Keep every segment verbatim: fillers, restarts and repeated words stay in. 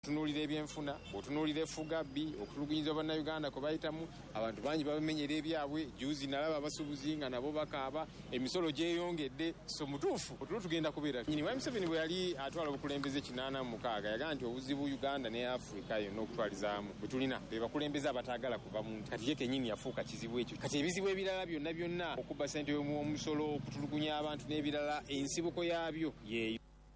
Tunuulira ebyenfuna, otunuulira effugabbi, okutulugunyiza bannayuganda kwe bayitamu, abantu bangi babamenyera ebyabwe, juzi nalaba abasuubuzi nga nabo bakaaba, emisolo gyeyongedde, so mutuufu otulo tugenda kubeera. Nnyini wa Museveni bwe yali atwala obukulembeze kinaana mu mukaaga yagaa nti obuzibu Uganda ne Africa yonna okutwalizaamu bwe tulina be bakulembeze abataagala kuva mu nti kati ye kennyini yafuuka kizibu ekyo. Kati ebizibu ebirala byonna byonna okubba ssente y'omusolo, okutulugunya abantu n'ebirala, ensibuko yaabyo yeeyo.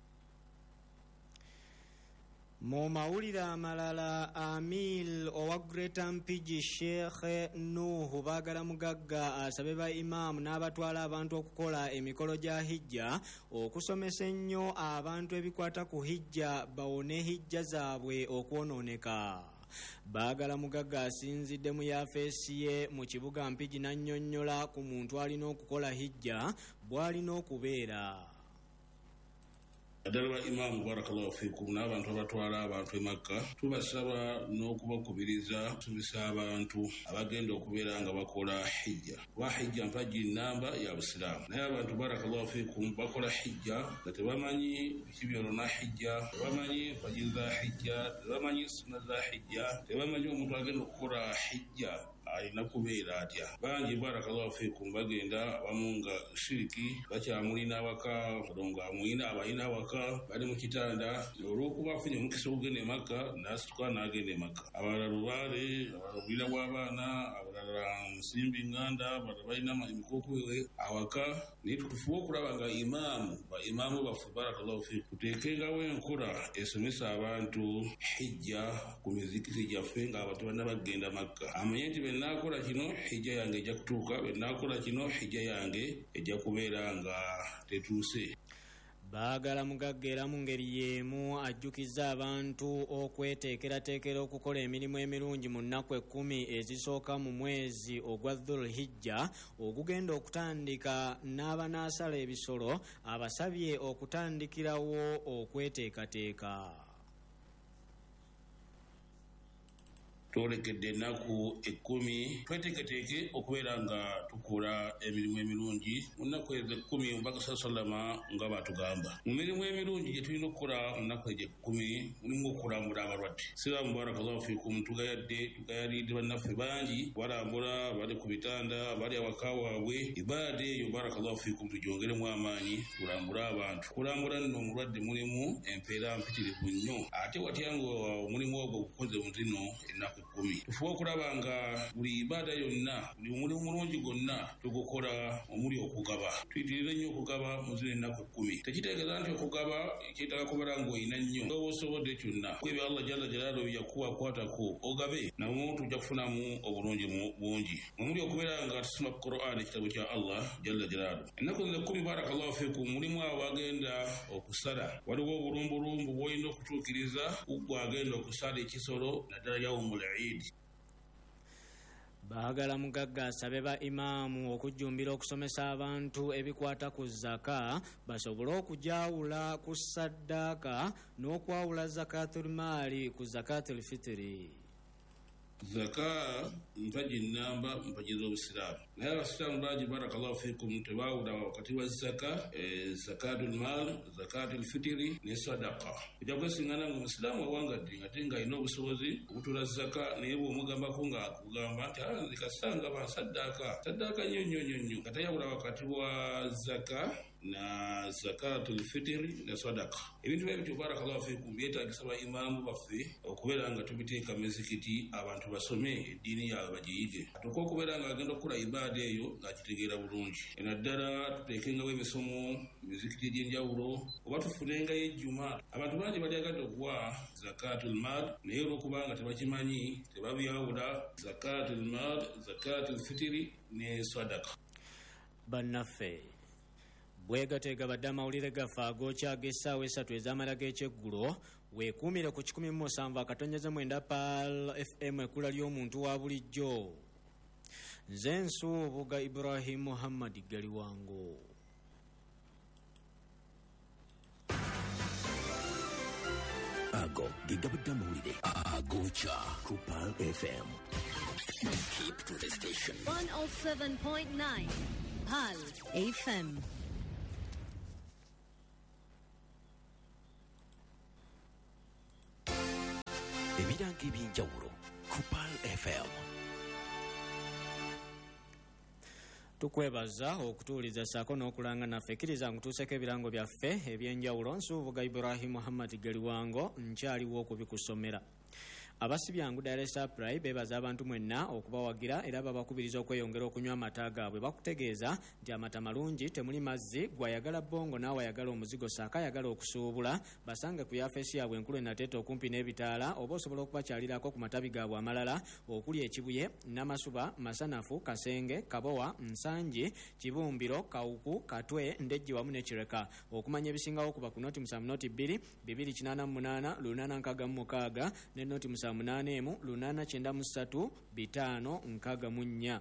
Mu mawulire amalala, Amil owa Greater Mpigi Sheikh Nuhu Baagala Mugagga asabe ba imaamu n'abatwala abantu okukola emikolo gya hijja okusomesa ennyo abantu ebikwata ku hijja bawone hijja zaabwe okwonooneka. Baagala Mugagga asinzidde mu yafeesi ye mu kibuga Mpigi n'annyonnyola ku muntu alina okukola hijja bw'alina okubeera. Adala Imam barakallahu fikum n'abantu abatwala abantu e Makka tubasaba n'okubakubiriza tusomesa abantu abagenda okubeera nga bakola hijja. Kuba hijja mpagi nnamba ya Busiraamu. Naye abantu barakallahu fikum bakola hijja nga tebamanyi biki byonna hijja, tebamanyi mpagi za hijja, tebamanyi sunna za hijja, tebamanyi omuntu agenda okukola hijja alina kubeera atya. Bangi barakallahu fikum bagenda abamu nga shiriki bakyamulina awaka odongo amulina abalina awaka bali mu kitanda olw'okuba afunye omukisa ogugenda e Makka n'asituka n'agenda e Makka. Abalala lubaale, abalala obulira bw'abaana, abalala nsimbi nganda, abalala balina emikokuwe awaka. Naye tufuba okulaba nga imaamu ba imaamu baffe barakallahu fikum tuteekengawo enkola esomesa abantu hijja ku mizikiti gyaffe nga abantu balina bagenda Makka. Amanye nti benaakola kino hijja yange ejja kutuuka, benaakola kino hijja yange ejja kubeera nga tetuuse. Baagala Mugagga era mu ngeri y'emu ajjukiza abantu okweteekerateekera okukola emirimu emirungi mu nnaku ekkumi ezisooka mu mwezi ogwa Dhul Hijja ogugenda okutandika. N'abanaasala ebisolo abasabye okutandikirawo okweteekateeka. Twolekedde ennaku ekkumi tweteeketeeke okubeera nga tukola emirimu emirungi mu nnaku ezo ekkumi omubaka saa sallama nga batugamba. Mu mirimu emirungi gye tulina okukola mu nnaku ezo ekkumi mulimu okulambula abalwadde. Siraamu barakallahu fikum tugayadde tugayalidde bannaffe bangi balambula bali ku bitanda bali awaka waabwe. Ibaada eyo barakallahu fikum tugyongeremu amaanyi tulambule abantu. Kulambula nno omulwadde mulimu empeera mpitirivu nnyo ate watya nga omulimu ogwo gukoze mu zino ennaku kumi. Tufuba okulaba nga buli ibaada yonna buli omulimu mulungi gwonna tugukola omuli okugaba. Tuyitirire nnyo okugaba mu zino ennaku ekkumi. Tekitegeeza nti okugaba kyetaaga kubeera ng'olina nnyo nga osobodde kyonna ku ebyo Allah jalla jalaaluhu yakuwa kwatako ogabe namu tujja kufunamu obulungi bungi omuli okubeera nga tusoma Qur'an ekitabo kya Allah jalla jalaaluhu. Ennaku zino ekkumi barakallahu fikum mulimu abo bagenda okusala. Waliwo obulumbulumbu bw'olina okutuukiriza kuggwa agenda okusala ekisolo naddala yawmul Eid. Baagala Mugagga asabe ba imaamu okujjumbira okusomesa abantu ebikwata ku zaka basobole okujaawula ku saddaaka n'okwawula zakatul maali ku zakatul fitiri. Zaka mpaji nnamba mpaji z'Obusiraamu. Naye abasiraamu bangi barakallahu fikum tebaawula wakati wa zaka, e, zakatul maal, zakatul fitiri ne sadaqa. Ojja kwesingana nga omusiraamu awangadde ate ng'alina obusobozi obutula zaka naye bw'omugambako nga akugamba nti nze kasanga ba saddaaka saddaaka nnyo nnyo nnyo nnyo nga tayawula wakati wa zaka na zakatul fitiri ne sadaqa. Ebintu bye bityo barakallahu fikum byetaagisa ba imaamu baffe okubeera nga tubiteeka mizikiti abantu basome eddiini yaabwe bagiyige. Atuuka okubeera nga agenda okukola ibaada eyo ng'akitegeera bulungi. Eno ddala tuteekengawo emisomo mizikiti egy'enjawulo oba tufunengayo ejjuma. Abantu bangi balyagadde okuwa zakatul maal naye olw'okuba nga tebakimanyi tebabyawula zakatul maal, zakatul fitiri ne sadaqa. Bannaffe bwegateega badde amawulire gaffe ag'okyaga essaawa esatu ez'amala g'ekyeggulo weekuumire ku kikumi mu musanvu akatonnyeza mwenda Pal F M ekkula ly'omuntu wa bulijjo. Nze Nsuubuga Ibrahim Muhammad Gali wango. Ago gigabadde amawulire ag'okya ku Pal F M. Keep to the station. one oh seven point nine Pal F M. ebiranga eby'enjawulo ku Pal F M. Tukwebaza okutuuliza saako n'okulanga naffe. Kkiriza nkutuuseko ebirango byaffe eby'enjawulo. Nsuubuga Ibrahim Muhammad Galiwango nkyaliwo okubikusomera. Abasibyangu Dar Supply bebaza abantu mwenna okubawagira era babakubiriza okweyongera okunywa amata gaabwe. Bakutegeeza nti amata malungi temuli mazzi, gwayagala bongo naawe ayagala omuzigo saaka ayagala okusuubula basange ku yafeesi yaabwe enkulu enateeta okumpi n'ebitaala oba osobola okubakyalirako ku matabi gaabwe amalala okuli Ekibuye, Namasuba, Masanafu, Kasenge, Kabowa, Nsangi, Kibumbiro, Kawuku, Katwe, Ndejje wamu ne Kireka. Okumanya ebisingawo kuba ku noti musanvu noti bbiri, bibiri kinaana mu munaana, lunaana nkaaga mu mukaaga ne noti munane emu lunaana kyenda mu ssatu bitaano nkaaga mu nnya.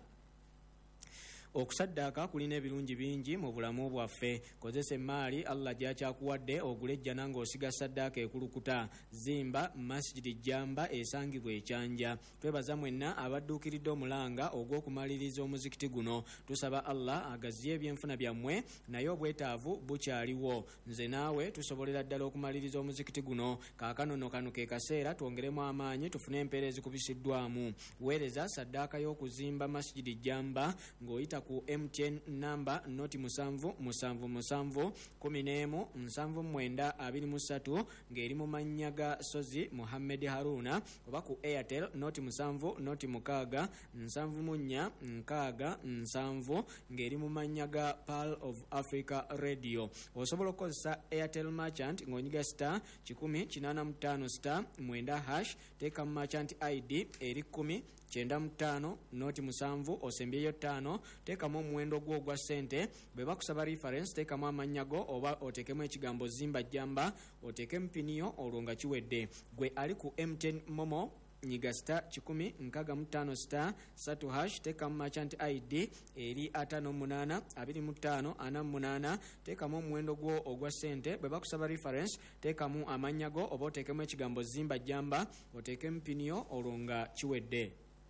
Okusaddaaka kulina ebirungi bingi mu bulamu bwaffe. Kozesa emmaali Allah gy'akyakuwadde ogule ejjana ng'osiga saddaaka ekulukuta. Zimba Masjidi Jamba esangibwa Ekyanja. Twebaza mwenna abadduukiridde omulanga ogw'okumaliriza omuzikiti guno. Tusaba Allah agaziye ebyenfuna byammwe naye obwetaavu bukyaliwo. Nze naawe tusobolera ddala okumaliriza omuzikiti guno. Kaakano no kano ke kaseera twongeremu amaanyi tufune empeera ezikubisiddwamu. Weereza saddaaka y'okuzimba Masjidi Jamba ng'oyita ku M T N namba noti musanvu musanvu musanvu kumi n'emu nsanvu mwenda abiri mu ssatu ng'eri mu mannya ga Sozi Muhammed Haruna, oba ku Airtel noti musanvu noti mukaaga nsanvu mu nnya nkaaga nsanvu ng'eri mu mannya ga Pearl of Africa Radio. Osobola okukozesa Airtel Merchant ng'onyiga star kikumi kinaana mu ttaano star mwenda hash, teeka mu Merchant I D eri kumi kyenda mu ttaano noti musanvu osembyeyo ttaano, teekamu omuwendo gwo ogwa ssente. Bwe bakusaba reference teekamu amannya go oba oteekemu ekigambo Zimba Jamba, oteekemu piniyo olwo nga kiwedde. Gwe ali ku M T N Momo nyiga star kikumi nkaaga mu ttaano star ssatu hash, teekamu Merchant I D eri ataano mu munaana abiri mu ttaano ana mu munaana, teekamu omuwendo gwo ogwa ssente. Bwe bakusaba reference teekamu amannya go oba oteekemu ekigambo Zimba Jamba, oteekemu piniyo olwo nga kiwedde.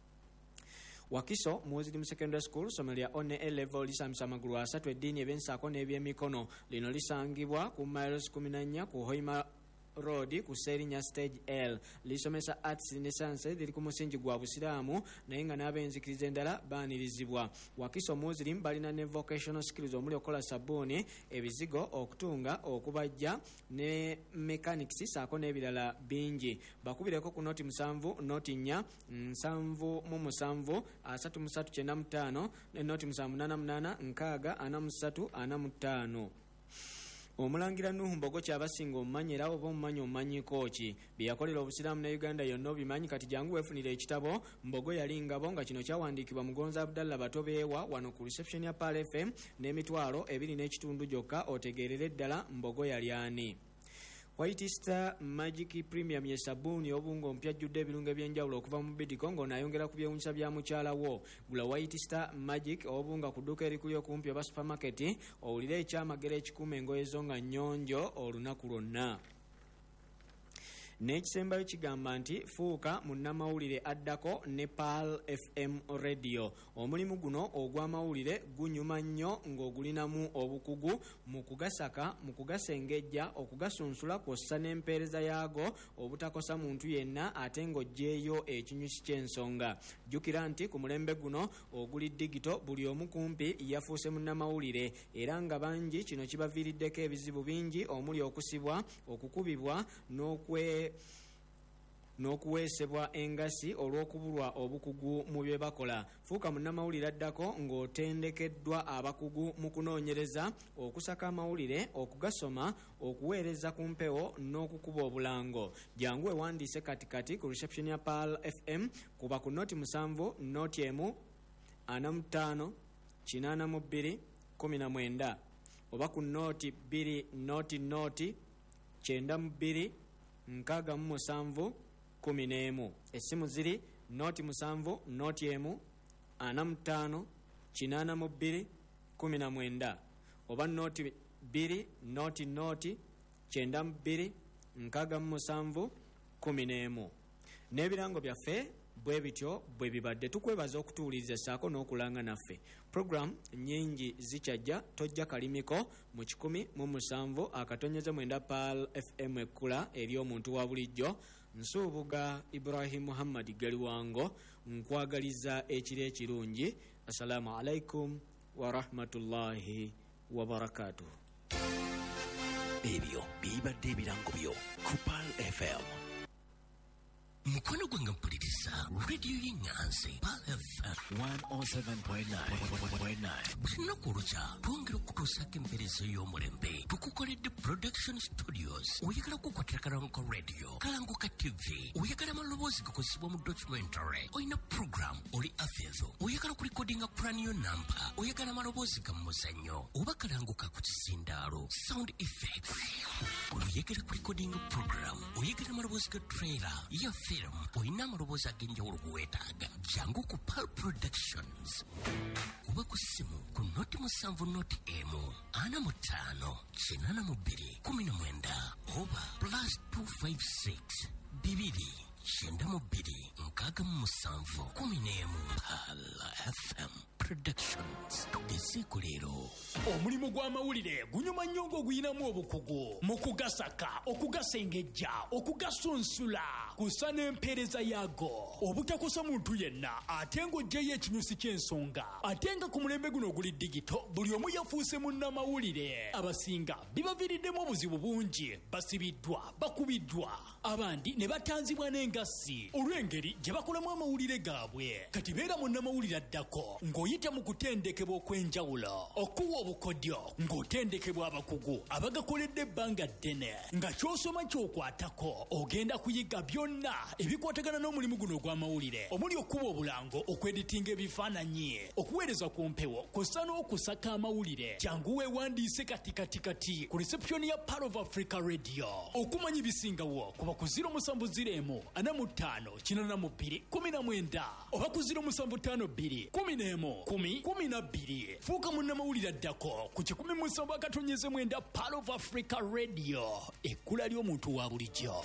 Wakiso Muslim Secondary School somero lya O N E level lisambisa amagulu asatu eddiini eby'ensaako n'ebyemikono. Lino lisangibwa ku miles kumi na nnya ku Hoima Road ku Serinya Stage L. Lisomesa arts ne science liri ku musingi gwa Busiraamu naye nga n'ab'enzikiriza endala baanirizibwa. Wakiso Muslim balina ne vocational skills omuli okola sabbuuni, ebizigo, okutunga, okubajja ne mechanics saako n'ebirala bingi. Bakubireko ku noti musanvu noti nnya nsanvu mu musanvu asatu mu ssatu kyenda mu ttaano ne noti musanvu munaana munaana nkaaga ana mu ssatu ana mu ttaano. Omulangira Nuhu Mbogo kyabasinga omumanyi era oba omumanyi omumanyiko ki bye yakolera Obusiraamu ne Uganda yonna obimanyi. Kati jangu weefunire ekitabo Mbogo yali ngabo nga kino kyawandiikibwa Mugonza Abdallah Batobeewa wano ku reception ya Pal F M n'emitwalo ebiri n'ekitundu gyokka otegeerere ddala Mbogo yali ani. White Star Magic Premium ye sabbuuni obungo mpyajjudde ebirungo eby'enjawulo okuva mu Bidiko ng'onaayongera ku byewunyisa bya mukyalawo. Gula White Star Magic obunga ku dduuka erikuli okumpi oba supermarket owulire ekyamagero ekikuuma engoye zo nga nnyonjo olunaku lwonna. N'ekisembayo kigamba nti fuuka munnamawulire addako ne Pal F M Radio. Omulimu guno ogw'amawulire gunyuma nnyo ng'ogulinamu obukugu mu kugasaka, mu kugasengejja, okugasunsula kw'ossa n'empeereza yaago obutakosa muntu yenna ate ng'oggyeeyo ekinyusi ky'ensonga. Jjukira nti ku mulembe guno oguli digito buli omu kumpi yafuuse munnamawulire era nga bangi kino kibaviiriddeko ebizibu bingi omuli okusibwa, okukubibwa n'okwe n'okuweesebwa engasi olw'okubulwa obukugu mu bye bakola. Fuuka munnamawulire addako ng'otendekeddwa abakugu mu kunoonyereza, okusaka amawulire, okugasoma, okuweereza ku mpewo n'okukuba obulango. Jangu ewandiise katikati ku reception ya Pal F M kuba ku noti musanvu noti emu ana mu ttaano kinaana mu bbiri kumi na mwenda oba ku noti bbiri noti noti kyenda mu bbiri nkaaga mu musanvu kumi n'emu. Essimu ziri noti musanvu noti emu ana mu ttaano kinaana mu bbiri kumi na mwenda oba noti bbiri noti noti kyenda mu bbiri nkaaga mu musanvu kumi n'emu. N'ebirango byaffe bwe bityo bwe bibadde. Tukwebaza okutuwuliriza saako n'okulanga naffe. Program nnyingi zikyajja, tojja kalimiko mu kikumi mu musanvu akatonyeza mwenda Pal F M ekkula eri omuntu wa bulijjo. nsuubuga Ibrahim Muhammad Galiwango nkwagaliza ekiro ekirungi. Assalamu alaikum wa rahmatullahi wa barakatuh. Ebyo bibadde ebirango byo ku Pal F M. Mukwano gwange mpuliriza radio y'Enganzi Pal F M one oh seven point nine. Lunaku olukya twongera okutuusako empeereza y'omulembe tukukoledde production studios. Oyagala okukwatira Kalanguka radio, Kalanguka T V, oyagala amaloboozi gakozesebwa mu documentary, oyina program oli afeezo, oyagala kulikodinga plan yo namba, oyagala amaloboozi ga muzannyo oba Kalanguka ku kizindaalo sound effects, oyagala kulikodinga program, oyagala amaloboozi ga trailer ya film, oyina amaloboozi ag'enjawulo kuweetaaga, jangu ku Pal Productions. Kuba ku simu ku noti musanvu noti emu ana mu ttaano kinana mu bbiri kumi na mwenda oba plus two five six bibiri kyenda mu bbiri nkaaga mu musanvu kumi n'emu. Pal F M Productions tugezeeko leero. Omulimu gw'amawulire gunyuma nnyo ng'oguyinamu obukugu mu kugasaka, okugasengejja, okugasunsula kusa n'empeereza yaago, obutakosa muntu yenna ate ng'oggyeyo ekinyusi ky'ensonga. Ate nga ku mulembe guno oguli digito buli omu yafuuse munnamawulire. Abasinga bibaviiriddemu obuzibu bungi, basibiddwa, bakubiddwa, abandi ne batanzibwa n'engassi olw'engeri gye bakolamu amawulire gaabwe. Kati beera munnamawulire addako ng'oyita mu kutendekebwa okw'enjawulo, okuwa obukodyo ng'otendekebwa abakugu abagakoledde ebbanga ddene, nga ky'osoma ky'okwatako ogenda kuyiga byonna ebikwatagana n'omulimu guno ogw'amawulire, omuli okuba obulango, okweditinga ebifaananyi, okuweereza ku mpewo kw'ossa n'okusaka amawulire. Jangu weewandiise kati kati kati ku reception ya Pal of Africa Radio. Okumanya ebisingawo kuba ku ziro musanvu ziro emu ana mu ttaano kinana mu bbiri kumi na mwenda oba ku ziro musanvu ttaano bbiri kumi n'emu kumi kumi na bbiri. Fuuka munnamawulire addako ku kikumi musanvu akatonnyeze mwenda Pal of Africa Radio, ekkula ly'omuntu wa bulijjo.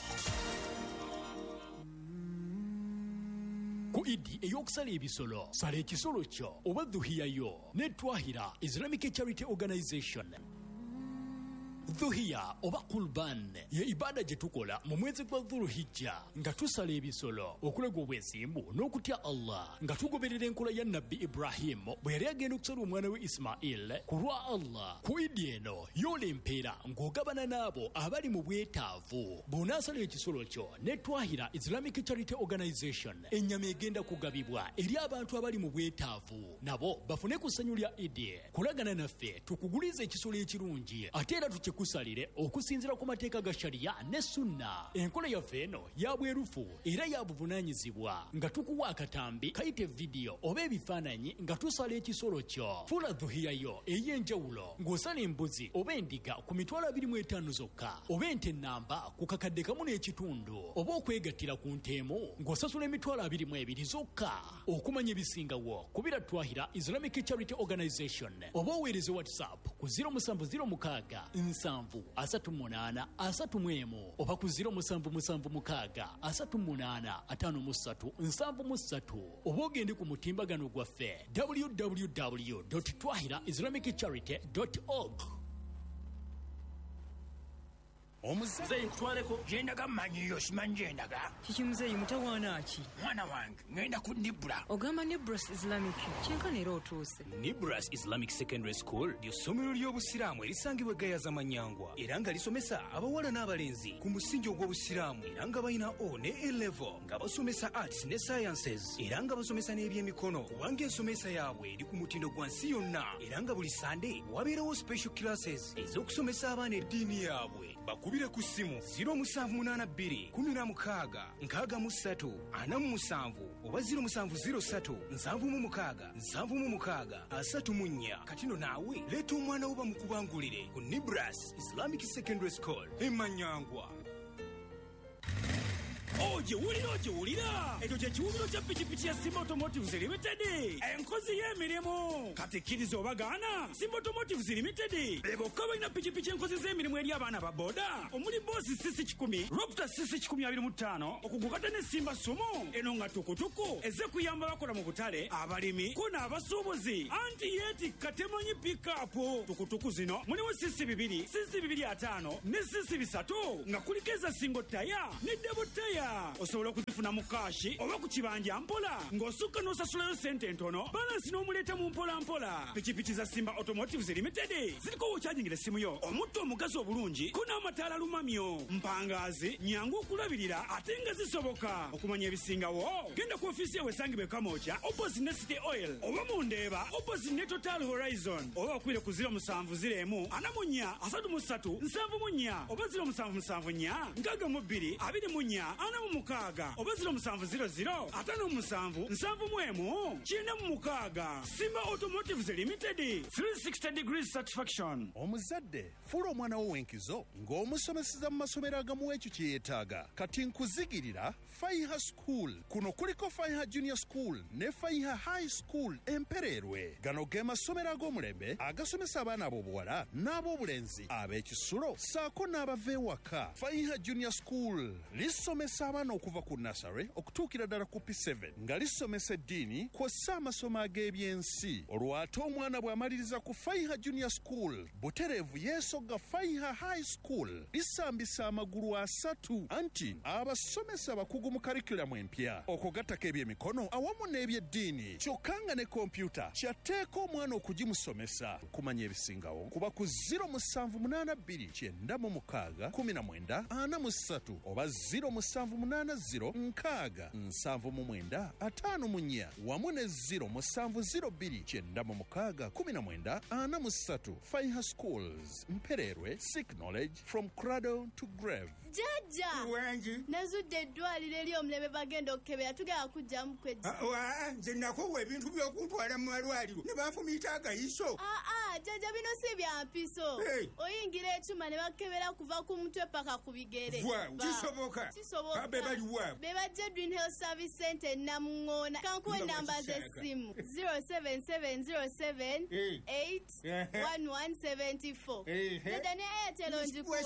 Ku Idi ey'okusala ebisolo, sala ekisolo kyo oba dhuhiya yo ne Twahira Islamic Charity Organization. Dhuhiya oba Qurban ye ibada gye tukola mu mwezi gwa Dhulhijja nga tusala ebisolo okulega obwesimbu n'okutya Allah, nga tugoberera enkola ya Nabbi Ibrahim bwe yali agenda okusala omwana we Ismail ku lwa Allah. Ku Idi eno yoola empeera ng'ogabana n'abo abali mu bwetaavu. Bw'onaasala ekisolo kyo ne Twahira Islamic Charity Organization, ennyama egenda kugabibwa eri abantu abali mu bwetaavu, nabo bafune ku ssanyu lya Idi. Kulagana naffe tukugulize ekisolo ekirungi ate era tuki kusalire okusinzira ku mateeka ga sharia ne sunna. Enkola yaffe eno ya bwerufu era ya buvunaanyizibwa, nga tukuwa akatambi kayite vidiyo oba ebifaananyi nga tusala ekisolo kyo. Fula dhuhiya yo ey'enjawulo ng'osala embuzi oba endiga ku mitwalo abiri mu etaano zokka, oba ente nnamba ku kakadde kamu n'ekitundu, oba okwegattira ku nteemu ng'osasula emitwalo abiri mu ebiri zokka. Okumanya ebisingawo kubira Twahira Islamic Charity Organization oba oweereze WhatsApp ku ziro musanvu ziro mukaaga nsanvu asatu munaana asatu mu emu oba ku ziro musanvu musanvu mukaaga asatu munaana ataano mu ssatu nsanvu mu ssatu, oba ogende ku mutimbagano gwaffe w w w dot twahira islamic charity dot org. Omuzeeyi nkutwaleko gyendaga mmanyiyo simanyi gyendaga. Kiki muzeeyi mutawaana ki? Mwana wange ngenda ku Nibra. Ogamba Nibras Islamic kyenkana era otuuse. Nibras Islamic Secondary School ly'essomero ly'obusiraamu erisangibwa Gayaza Manyangwa era nga lisomesa abawala n'abalenzi ku musingi ogw'obusiraamu era nga balina O ne A level, nga basomesa arts ne sciences era nga basomesa n'ebyemikono, kubanga ensomesa yaabwe eri ku mutindo gwa nsi yonna era nga buli Sunday wabeerawo special classes ez'okusomesa abaana eddiini yaabwe. Bakubire ku ssimu ziro musanvu munaana bbiri kumi na mukaaga nkaaga mu ssatu ana mu musanvu oba ziro musanvu ziro ssatu nsanvu mu mukaaga nsanvu mu mukaaga asatu mu nnya. Katino naawe leeta omwana wo bamukubangulire ku Nibras Islamic Secondary School e Manyangwa. ogiwulira ogiwulira ekyo kye kiwumiro kya pikipiki ya Simba Automotives Limited enkozi y'emirimu kati kkiriza obagaana Simba Automotives Limited be bokka balina pikipiki enkozi z'emirimu eri abaana ba boda omuli boosi sisi kikumi Robta sisi kikumi abiri mu ttaano okugukata ne Simba Sumu eno nga tukutuku eze kuyamba bakola mu butale abalimi ko n'abasuubuzi anti yeetikka temanyi pikaapu tukutuku zino mulimu sisi bibiri sisi bibiri ataano ne sisi bisatu nga kuliko eza singo taya ne debo taya osobola okuzifuna mu kaashi oba ku kibanja mpola ng'osukka n'osasulayo sente entono balansi n'omuleeta mu mpola mpola pikipiki za Simba Automotives Limited ziriko wokyajingira essimu yo omutto omugazi obulungi ko n'amataala lumamyo mpangaazi nyangu okulabirira ate nga zisoboka okumanya ebisingawo genda ku ofiisi ewe esangibwa Kamooja opposite ne City Oil oba mu Ndeeba opposite ne Total Horizon oba okwire ku ziro musanvu ziro emu ana mu nnya asatu mu ssatu nsanvu mu nnya oba ziro musanvu musanvu nnya nkaaga mu bbiri abiri mu nnya ana mu mukaaga oba ziro musanvu ziro ziro ataano mu musanvu nsanvu mu emu kyenda mu mukaaga Simba Automotives Limited three sixty degrees satisfaction. Omuzadde fuula omwana wo w'enkizo ng'omusomeseza mu masomero agamuwa ekyo kye yeetaaga kati nkuzigirira Faiha School kuno kuliko Faiha Junior School ne Faiha High School Empererwe gano ge masomero ag'omulembe agasomesa abaana ab'obuwala n'ab'obulenzi ab'ekisulo saako n'abava ewaka. Faiha Junior School lisomesa abaana okuva ku nasare okutuukira ddala ku P seven nga lisomesa eddiini kw'ossa amasomo ag'ebyensi olwo ate omwana bw'amaliriza ku Faiha Junior School butereevu yeesogga Faiha High School lisambisa amagulu asatu anti abasomesa bakugu mu karikulamu empya okugattako ebyemikono awamu n'ebyeddiini kyokka nga ne kompyuta kyatteeka omwana okugimusomesa kumanya ebisingawo kuba ku ziro musanvu munaana bbiri kyenda mu mukaaga kumi na mwenda ana mu ssatu oba ziro musanvu munaana ziro nkaaga nsanvu mu mwenda ataano mu nnya wamu ne ziro musanvu ziro bbiri kyenda mu mukaaga kumi na mwenda ana mu ssatu. Faiha Schools Mpererwe, seek knowledge from cradle to grave. Jajja wangi nazudde eddwaliro eri omulebe bagenda okukebera tugenda kujjamu kwejja wa nze nakowa ebintu by'okuntwala mu malwaliro ne banfumiita agayiso aa jajja bino si bya mpiso oyingira ekyuma ne bakebera kuva ku mutwe paka ku bigere kisoboka kisoboka be bali wa be bajja Dream Health Service Center namuŋŋoona kankuwa ennamba z'essimu zero seven seven zero seven eight one one seven four jajja ne Airtel onjikuwe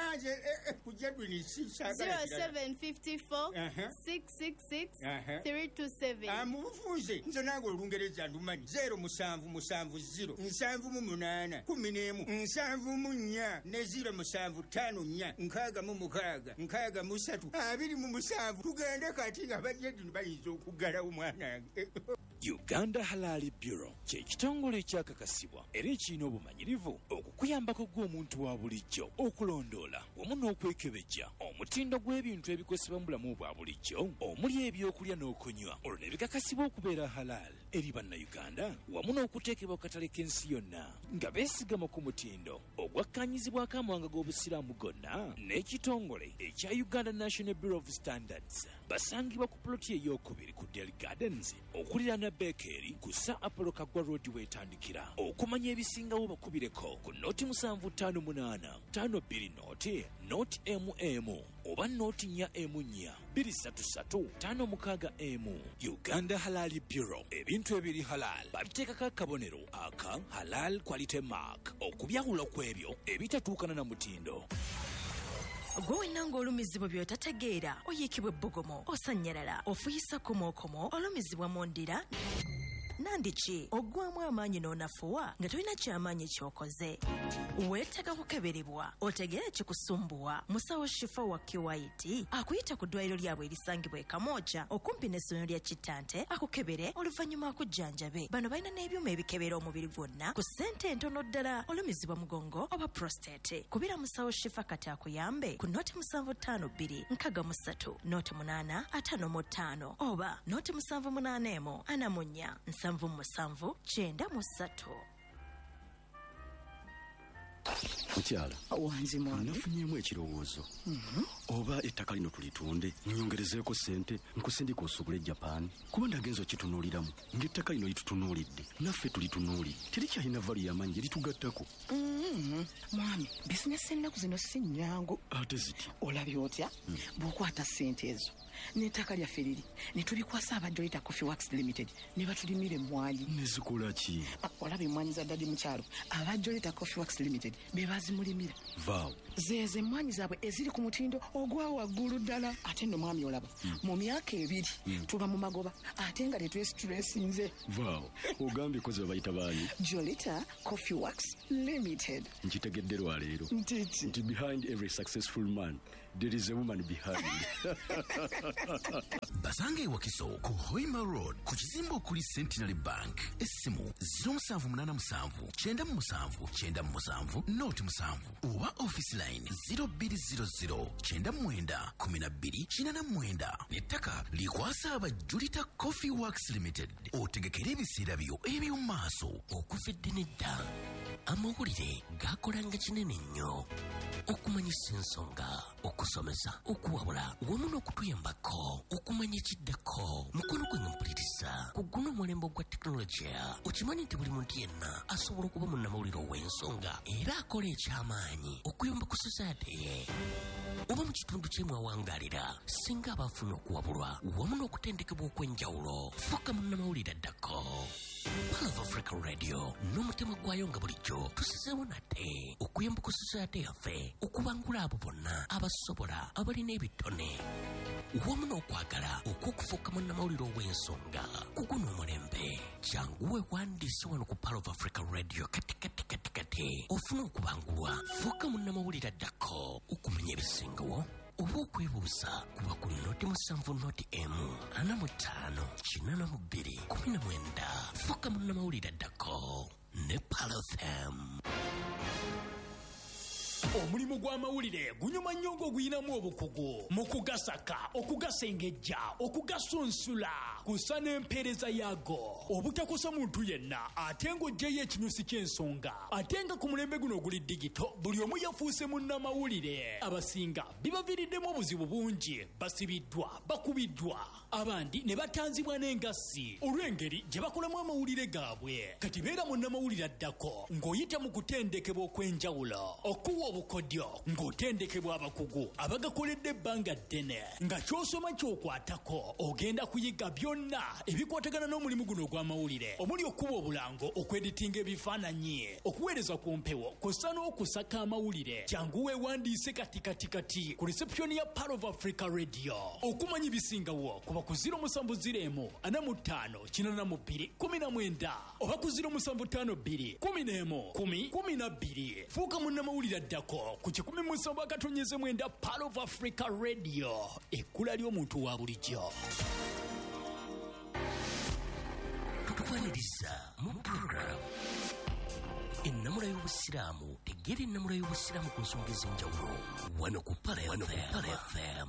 zero seven five four six six six three two seven amubufunze nze nange olungereza ndumanyi zero musanvu musanvu ziro nsanvu mu munaana kumi n'emu nsanvu mu nnya ne ziro musanvu ttaano nnya nkaaga mu mukaaga nkaaga mu ssatu abiri mu musanvu tugende kati nga bajjedi bayinza okuggalawo mwanange. Uganda Halal Bureau kye kitongole ekyakakasibwa era ekirina obumanyirivu okukuyambako gw'omuntu wa bulijjo okulondoola wamu n'okwekebejja omutindo gw'ebintu ebikozesebwa mu bulamu bwa bulijjo omuli ebyokulya n'okunywa olwo ne bikakasibwa okubeera halal eri bannayuganda wamu n'okuteekebwa ku katale k'ensi yonna nga beesigama ku mutindo ogwakkaanyizibwako amawanga g'obusiraamu gonna n'ekitongole ekya Uganda National Bureau of Standards basangibwa ku ploti ey'okubiri ku Dairy Gardens okuliraana Bakery ku Sir Apollo Kagwa Road weetandikira. Okumanya ebisingawo bakubireko ku nooti musanvu ttaano munaana ttaano bbiri nooti nooti emu emu oba nooti nnya emu nnya bbiri ssatu ssatu ttaano mukaaga emu. Uganda Halal Bureau ebintu ebiri halal babiteekako akabonero aka Halal Quality Mark okubyawula kw'ebyo ebitatuukana na mutindo. Gwe wenna ng'olumizibwa by'otategeera oyiikibwa ebbogomo osanyalala ofuyisa komookomo olumizibwa mu ndira nandiki oggwamu amaanyi n'onafuwa nga tolina kyamaanyi ky'okoze weetaaga kukeberebwa otegeere kikusumbuwa musawo Shifa wa Kiwaiti akuyita ku ddwaliro lyabwe erisangibwa e Kamooja okumpi n'essomero lya Kittante akukebere oluvannyuma akujjanjabe. Bano balina n'ebyuma ebikebera omubiri gwonna ku ssente entono ddala olumizibwa mugongo oba prostate. Kubira musawo Shifa kati akuyambe ku nooti musanvu ttaano bbiri nkaaga mu ssatu nooti munaana ataano mu ttaano oba nooti musanvu munaana emu ana mu nnya nsanvu musanvu kyenda mu ssatu. Mukyala wanzi mwami nafunyemu ekirowoozo oba ettaka lino tulitunde nyongerezeeko ssente nkusindika osubule Japan kuba ndagenza okitunuuliramu ng'ettaka lino litutunuulidde naffe tulitunuulidde terikyalina vali y'amaanyi gye litugattako. mwami bizinesi ennaku zino si nnyangu ate ziti olabye otya bw'okwata ssente ezo n'ettaka lyaffe liri ne tulikwasa abajolita coffee works limited ne batulimira emmwanyi. Nezikola ki? Olaba emmwanyi za ddadi mukyalo abajolita coffee works limited be bazimulimira. Vaawo. Zeeze emmwanyi zaabwe eziri ku mutindo ogwa waggulu ddala. Ate nno mwami olaba mu myaka ebiri tuba mu magoba ate nga tetwesitulesinze. Vaawo. Ogambye kozi babayita baani? Jolita Coffee Works Limited. Nkitegedde lwaleero Ntiki. nti behind every successful man there is a woman behind. Basange e Wakiso ku Hoima Road ku kizimbe okuli Centenary Bank. Essimu zero seven eight seven nine seven nine seven noti musanvu oba office line zero two zero zero nine nine one two nine nine. Nettaka likwasa abajulita Coffee Works Limited. Otegekera ebiseera byo eby'omu maaso okuvedde nedda. Amawulire gakolanga kinene nnyo okumanyisa ensonga, okusomesa, okuwabula wamu n'okutuyambako okumanya ekiddako. Mukono gwe nga mpuliriza ku guno omulembe gwa tekinologiya. Okimanyi nti buli muntu yenna asobola okuba munnamawulire ow'ensonga era akola ekyamaanyi okuyamba ku society ye oba mu kitundu kyemwawangaalira singa abafuna okuwabulwa wamu n'okutendekebwa okw'enjawulo. Fuuka munnamawulire addako. Pearl of Africa Radio n'omutima gwayo nga bulijjo tusizeewo nate okuyamba ku society yaffe okubangula abo bonna abasobola abalina ebitone wamu n'okwagala okw'okufuuka munnamawulire ow'ensonga ku guno omulembe. Jangu weewandiise wano ku Pearl of Africa Radio kati kati kati kati ofuna okubangulwa. Fuuka munnamawulire addako okumanya ebisingawo oba okwebuuza kuba ku noti musanvu noti emu ana mu ttaano kinana mu bbiri kumi na mwenda. Fuuka munnamawulire addako ne Pearl F M. Omulimu gw'amawulire gunyuma nnyo ng'oguyinamu obukugu mu kugasaka, okugasengejja, okugasunsula, kusa n'empeereza yaago. Obutakosa muntu yenna ate ng'oggyeyo ekinyusi ky'ensonga. Ate nga ku mulembe guno oguli digito buli omu yafuuse munnamawulire. Abasinga bibaviiriddemu obuzibu bungi, basibiddwa, bakubiddwa, abandi ne batanzibwa n'engassi olw'engeri gye bakolamu amawulire gaabwe. Kati beera munnamawulire addako ng'oyita mu kutendekebwa okw'enjawulo, okuwa obukodyo ng'otendekebwa abakugu abagakoledde ebbanga ddene nga ky'osoma ky'okwatako ogenda kuyiga byonna ebikwatagana n'omulimu guno ogw'amawulire omuli okuba obulango, okweditinga ebifaananyi, okuweereza ku mpewo kw'ossa n'okusaka amawulire. Jangu weewandiise kati kati kati ku reception ya Pearl of Africa Radio. Okumanya ebisingawo kuba ku zero musanvu ziro emu ana mu ttaano kinana mu bbiri kumi na mwenda oba ku ziro musanvu ttaano bbiri kumi n'emu kumi kumi na bbiri. Fuuka munnamawulire addako ku kikumi musanvu akatonyeze mwenda Pearl of Africa Radio, ekkula ly'omuntu wa bulijjo. Tukwaniriza mu program ennamula y'obusiraamu. Tegeera ennamula y'obusiraamu ku nsonga ez'enjawulo wano ku Pearl F M.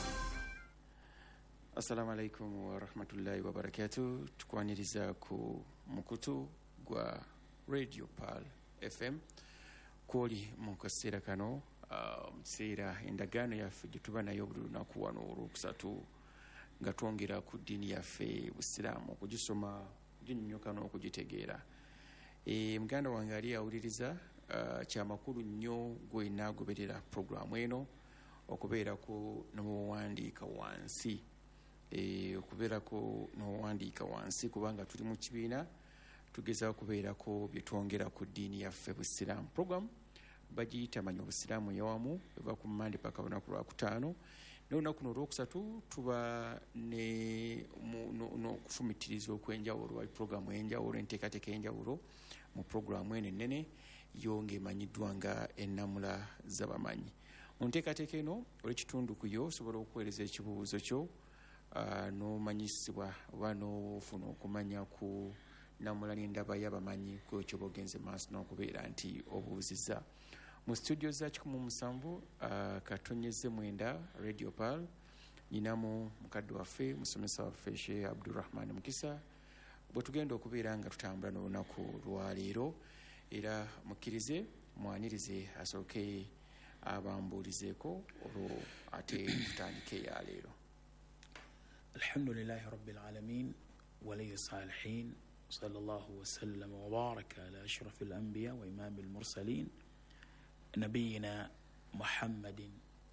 Assalamu alaikum wa rahmatullahi wa barakatuh. Tukwaniriza ku mukutu gwa Radio Pearl F M kwoli mu kaseera kano mu kiseera endagaano yaffe gye tuba nayo buli lunaku wano olwokusatu nga twongera ku ddiini yaffe busiraamu okugisoma, okuginyonnyoka n'okugitegeera. E, muganda wange ali awuliriza uh, kyamakulu nnyo gwe naagoberera puroguramu eno okubeerako n'owandiika wansi e, okubeerako n'owandiika wansi kubanga tuli mu kibiina tugezaako kubeerako bye twongera ku ddiini yaffe busiraamu. Puroguramu bagiyita manya obusiraamu yawamu eva ku Mande paka lunaku lwakutaano n'olunaku olwokusatu tuba ne n'okufumitiriza okw'enjawulo. Wali puroguramu enjawulo, enteekateeka enjawulo mu puroguramu eno ennene yo ng'emanyiddwa nga ennamula z'abamanyi. Mu nteekateeka eno olw'ekitundu ku yo osobola okuweereza ekibuuzo kyo uh, n'omanyisibwa oba n'ofuna okumanya ku nnamula n'endaba y'abamanyi ku ekyo b'ogenze maaso n'okubeera nti obuuzizza. Mu studio za kikumi mu musanvu uh, katonyeze mwenda Radio Pearl nyinamu mukadde waffe musomesa waffe Sheikh Abdurrahman Mukisa bwe tugenda okubeera nga tutambula n'olunaku lwaleero, era mukkirize mwanirize asooke abambuulizeeko olwo ate tutandike ya leero. Alhamdulillahi rabbil alamin waliyi salihin sallallahu wasallam wa baraka ala ashrafil anbiya wa imamil mursalin nabiyina Muhammadin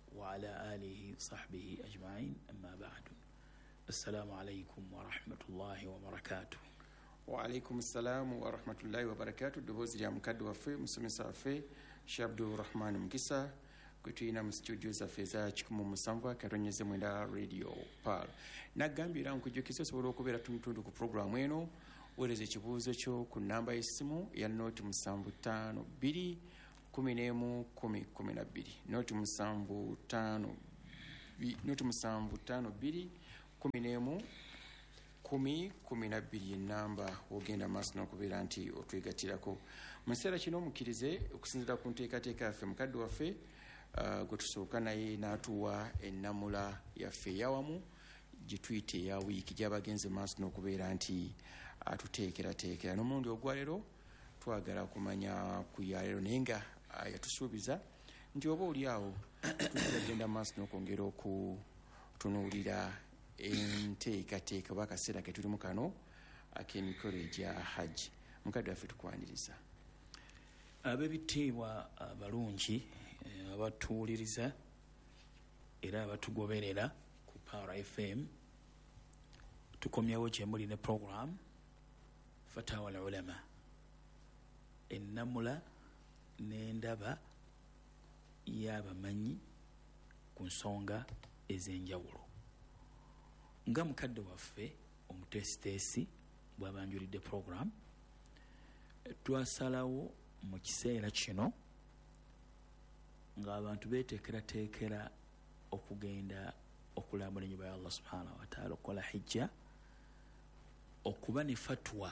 وعلى آله صحبه أجمعين أما بعد السلام عليكم ورحمة الله وبركاته. وعليكم السلام ورحمة الله وبركاته. دوزي يا مكاد وفي مسمسا وفي شابد الرحمن مكسا kutuyina mu studio zaffe eza kikumu musanvu akaronyeze mwenda radio pal nagambira nkujjukiza osobola okubeera tumutundu ku programu eno weereza ekibuuzo kyo ku namba y'essimu ya noti musanvu ttaano bbiri kumi n'emu kumi kumi na bbiri noti musanvu ttaano noti musanvu ttaano bbiri kumi n'emu kumi kumi na bbiri enamba wogenda maaso n'okubeera nti otwegatirako mu kiseera kino mukkirize okusinziira ku nteekateeka yaffe mukadde waffe Uh, gwe tusooka naye n'atuwa ennamula yaffe eyawamu gye tuyita eya wiiki gy'abagenze maaso n'okubeera nti atuteekerateekera n'omulundi ogwaleero twagala kumanya ku yaleero naye nga uh, yatusuubiza nti oba oli awo tugenda maaso n'okwongera okutunuulira enteekateeka oba akaseera ke tulimu kano ak'emikolo egya hajji. Mukadde waffe tukwaniriza. Ab'ebitiibwa abalungi abatuwuliriza era abatugoberera ku Power F M, tukomyewo gye muli ne program Fatawa al-Ulama, ennamula n'endaba y'abamanyi ku nsonga ez'enjawulo. Nga mukadde waffe omuteesiteesi bw'abanjulidde program, twasalawo mu kiseera kino ng'abantu beeteekerateekera okugenda okulambula ennyumba ya Allah subhanahu wa ta'ala okukola hijja, okuba ne fatwa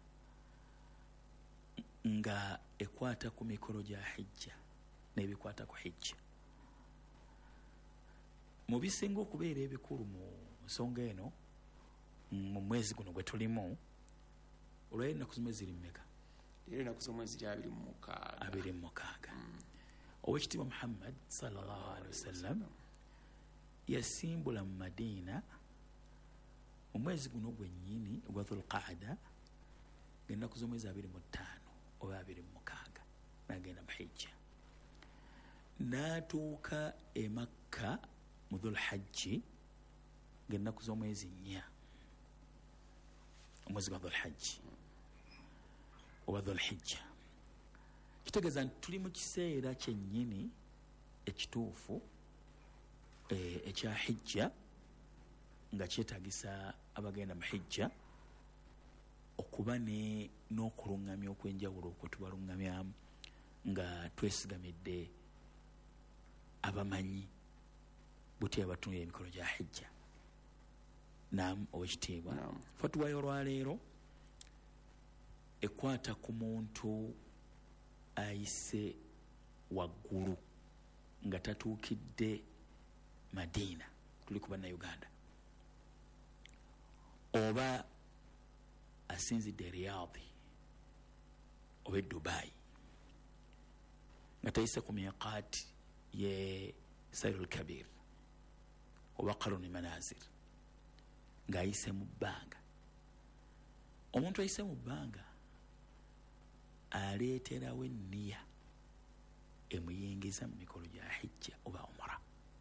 nga ekwata ku mikolo gya hijja n'ebikwata ku hijja. Mu bisinga okubeera ebikulu mu nsonga eno mu mwezi guno gwe tulimu, olwayo ennaku zimwe ziri mmeka? Era ennaku z'omwezi ziri abiri mu mukaaga. abiri mu mukaaga. Oweekitiibwa Muhammad sallallahu alaihi wasallam yasimbula mu Madiina mu mwezi guno gwennyini ogwa Dhul-Qaada ng'ennaku z'omwezi abiri mu ttaano oba abiri mu mukaaga n'agenda mu hijja. N'atuuka e Makka mu Dhul-Hajji ng'ennaku z'omwezi nnya, omwezi gwa Dhul-Hajji oba Dhul-Hijja. Kitegeeza nti tuli mu kiseera kyennyini ekituufu ekya hijja nga kyetaagisa abagenda mu hijja okuba n'okuluŋŋamya okw'enjawulo okwo tubaluŋŋamyamu nga twesigamidde abamanyi butya abatunula emikolo gya hijja. Naam, owekitiibwa, fatwa y'olwaleero ekwata ku muntu ayise waggulu nga tatuukidde Madiina, tuli ku bannayuganda, oba asinzidde Riyadh oba Dubai nga tayise ku miqaati ye Sayrul Kabir oba Qaruni Manazir ng'ayise mu bbanga. Omuntu ayise mu bbanga aleeterawo enniya emuyingiza mu mikolo gya hijja oba umra.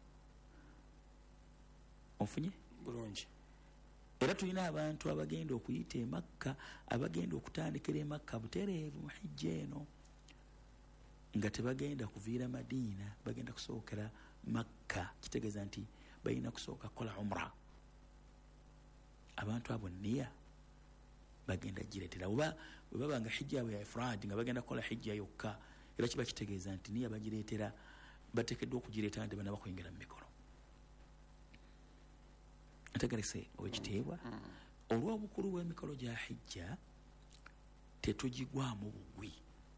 Onfunye bulungi. Era tulina abantu abagenda okuyita e Makka, abagenda okutandikira e Makka butereevu mu hijja eno nga tebagenda kuviira Madiina, bagenda kusookera Makka. Kitegeeza nti balina kusooka kukola umra. Abantu abo nniya bagenda gireetera, oba bwe baba nga hijja yabwe ya ifraad nga bagenda kukola hijja yokka, era kiba kitegeeza nti niya bagireetera, bateekeddwa okugireetera nti banaba kuyingira mu mikolo. Ntegerese owekitiibwa, olw'obukulu bw'emikolo gya hijja tetugigwamu bugwi.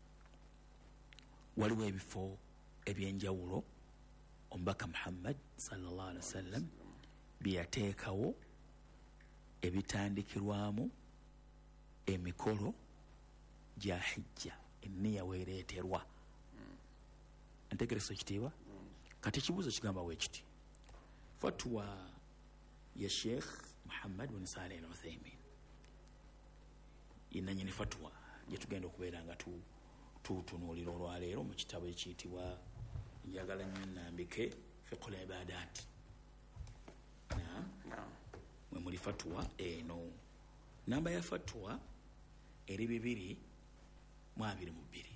Waliwo ebifo ebyenjawulo omubaka Muhammad sallallahu alaihi wasallam bye yateekawo ebitandikirwamu emikolo gya hijja, enniya weereeterwa. Ntegerese ekitiibwa. Kati ekibuuzo kigamba weekiti, fatwa ya Sheikh Muhammad bin Saleh al-Uthaymin yenanyini fatwa gye tugenda okubeera nga tutunuulira olwaleero mu kitabo ekiyitibwa, njagala nnyo nnambike, fiqhul ibadat mwe muli fatwa eno. Namba ya fatwa eri bibiri mu abiri mu bbiri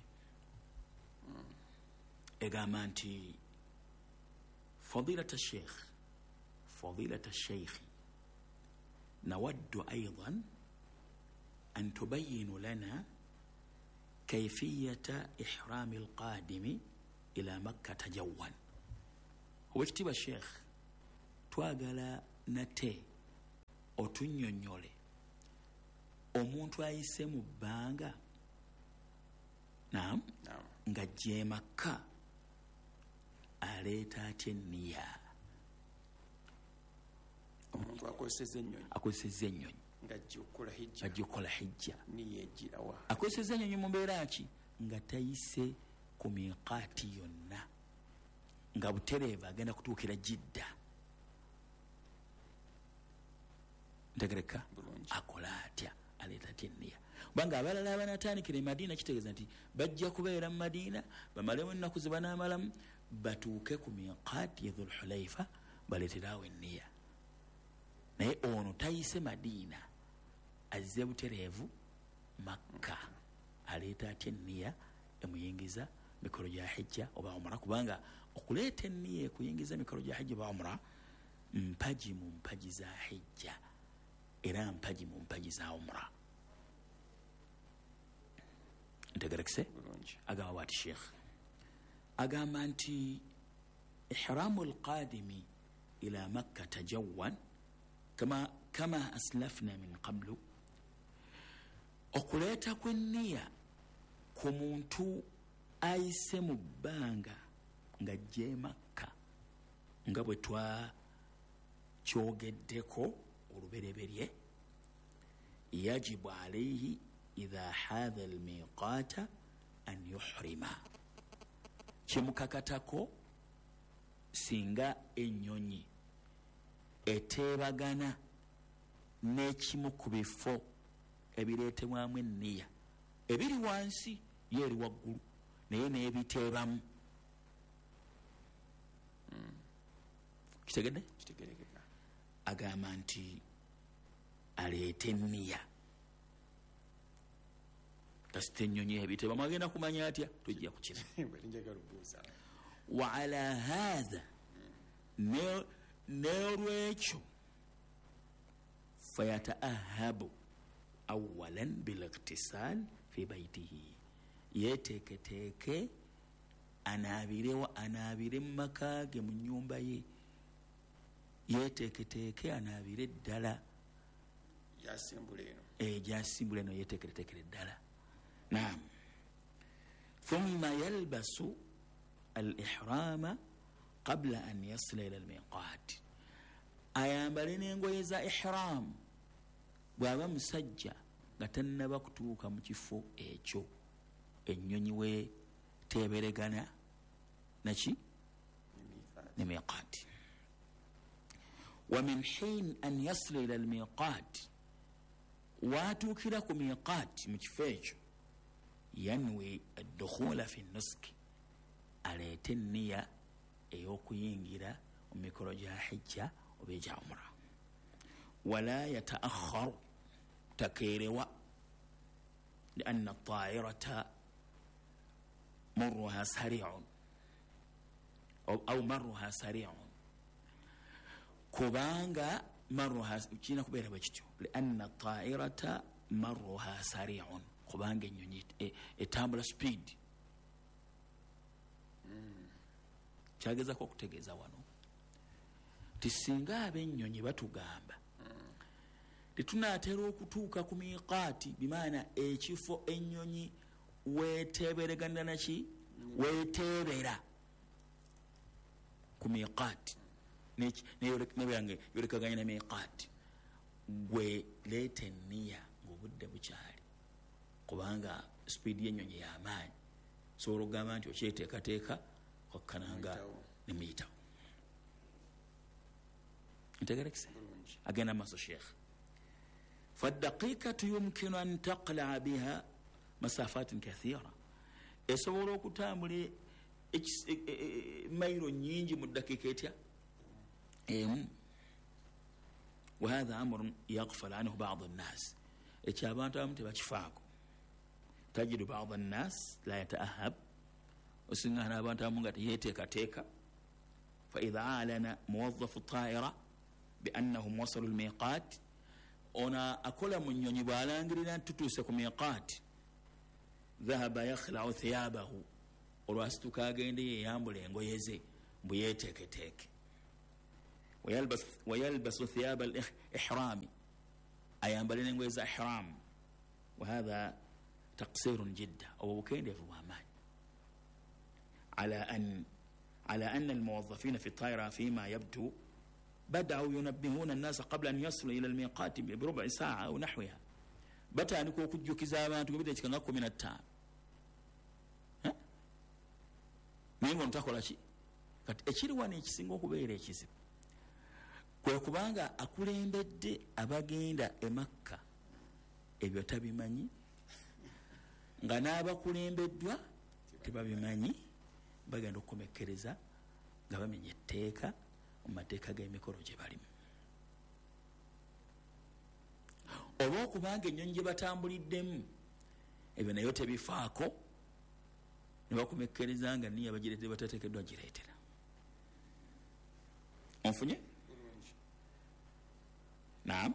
egamba nti fadilata sheikh fadilata sheikh nawaddu aidan an tubayinu lana kayfiyata ihrami alqadimi ila makkata jawwan. Oweekitiibwa sheikh twagala nate otunnyonnyole omuntu ayise mu bbanga naam nga jeemakka aleeta atya enniya. Omuntu akozesezza ennyonyi akozesezza ennyonyi ng'ajja okukola hijja ajja okukola hijja niya ejjirawa akozesezza ennyonyi mu mbeera ki nga tayise ku miqaati yonna nga butereeva agenda kutuukira Jidda. Ntegereka akola atya aleeta atya enniya. Kubanga abalala abanatandikira e Madiina kitegeeza nti bajja kubeera mu Madiina bamalemu ennaku ze banaamalamu batuuke ku miqaati ya Dhul Hulaifa baleeteraawo enniya. Naye ono tayise Madiina azze butereevu Makka aleeta atya enniya emuyingiza mikolo gya hijja oba umra, kubanga okuleeta enniya ekuyingiza mikolo gya hijja oba umra mpaji mu mpaji za hijja era mpaji mu mpaji za umra. Ntegerekese agamba bwati sheikh agamba nti ihramu alqadimi ila makkata jawwan kama kama aslafna min qablu, okuleeta kw'enniya ku muntu ayise mu bbanga nga ajje Makka nga bwe twakyogeddeko olubereberye, yajibu alayhi idha hadha almiqata an yuhrima, kimukakatako singa ennyonyi eteebagana n'ekimu ku bifo ebireetebwamu enniya ebiri wansi ye eri waggulu naye n'ebiteebamu. Kitegedde? Agamba nti aleete enniya kasita ennyonyi ebiteebamu agenda kumanya atya tujja kukira. Wa ala hadha n'olwekyo fayataahabu awalan biliqtisal fi baitihi, yeteeketeeke anaabirewa anaabire mu maka ge mu nnyumba ye, yeteeketeeke anaabire ddala gyasimbula eno gyasimbula eno yeteeketeekere ddala. Naam. Thumma yalbasu al-ihrama qabla an yasila ila al-miqat, ayambale n'engoye za ihram bw'aba musajja nga tannaba kutuuka mu kifo ekyo ennyonyi we teeberegana naki ne miqaati. Wa min hin an yasila ila al-miqat, waatuukira ku miqaati mu kifo ekyo yanwi addukhula fi nuski, aleete enniya ey'okuyingira mu mikolo gya hijja oba egya umra. Wala yataakharu, takeerewa, lianna tairata marruha sari'un au marruha sari'un, kubanga marruha kirina kubeera bwe kityo, lianna tairata marruha sari'un, kubanga ennyonyi etambula speed. Kyagezako okutegeeza wano ti singa ab'ennyonyi batugamba tetunaatera okutuuka ku miqaati, bimaana ekifo ennyonyi weeteebereganira naki weeteebera ku miqaati nebyange yolekaganya ne miqaati, gwe leeta enniya ng'obudde bukyali, kubanga sipiidi y'ennyonyi y'amaanyi, sobola okugamba nti okyeteekateeka okkananga ne muyitawo. Ntegerekese? Agenda maaso sheikh. فالدقيقة يمكن أن تقلع بها مسافات كثيرة, esobola okutambula mayiro nyingi mu ddakiika etya emu. وهذا أمر يغفل عنه بعض الناس ekyo abantu abamu tebakifaako. tajidu بعض الناس لا يتأهب osingana abantu abamu nga teyeteekateeka. فإذا أعلن موظف الطائرة بأنهم وصلوا الميقات ona akola mu nnyonyi bw'alangirira nti tutuuse ku miqaati dhahaba yakhla'u thiyabahu olwasituka agende yeyambula engoye ze mbu yeeteeketeeke. wayalbasu thiyaba al-ihrami ayambale n'engoye za ihram. wahadha taqsirun jidda obwo bukendeevu bw'amaanyi. ala an ala anna almuwazzafina fi الطائرة فيما يبدو بدأوا ينبهون الناس قبل أن يصلوا إلى الميقات بربع ساعة أو نحوها. batandika okujjukiza abantu gebita ekikanga kumi na ttaano naye nga ntakola ki kati ekiri wano ekisinga okubeera ekizibu kwe kubanga akulembedde abagenda e Makka ebyo tabimanyi nga n'abakulembeddwa tebabimanyi bagenda okukomekkereza nga bamenya etteeka mu mateeka g'emikolo gye balimu. oba okubanga ennyonyi gye batambuliddemu ebyo nayo tebifaako ne bakomekkereza nga niyo abagireete batateekeddwa gireetera. onfunye? naam.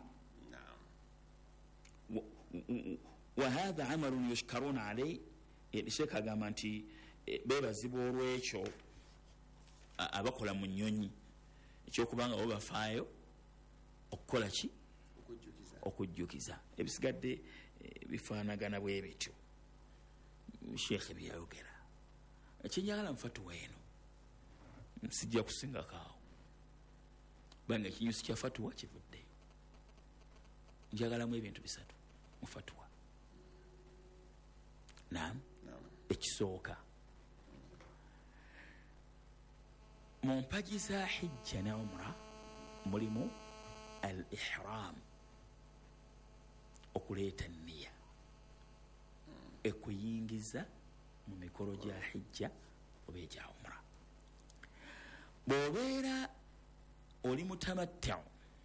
وهذا عمل يشكرون عليه. sheekh agamba nti beebazibwa olw'ekyo abakola mu nnyonyi ekyokubanga bo bafaayo okukola ki okujjukiza. ebisigadde bifaanagana bwe bityo sheekh byayogera. ekyenjagala mufatuwa eno sijja kusingakaawo banga ekinyusi kya fatuwa kivuddeyo. njagalamu ebintu bisatu mu fatuwa. naam. ekisooka mu mpagi za hijja ne umra mulimu al ihram okuleeta nniya ekuyingiza mu mikolo gya hijja oba egya umra. bw'obeera oli mutamattau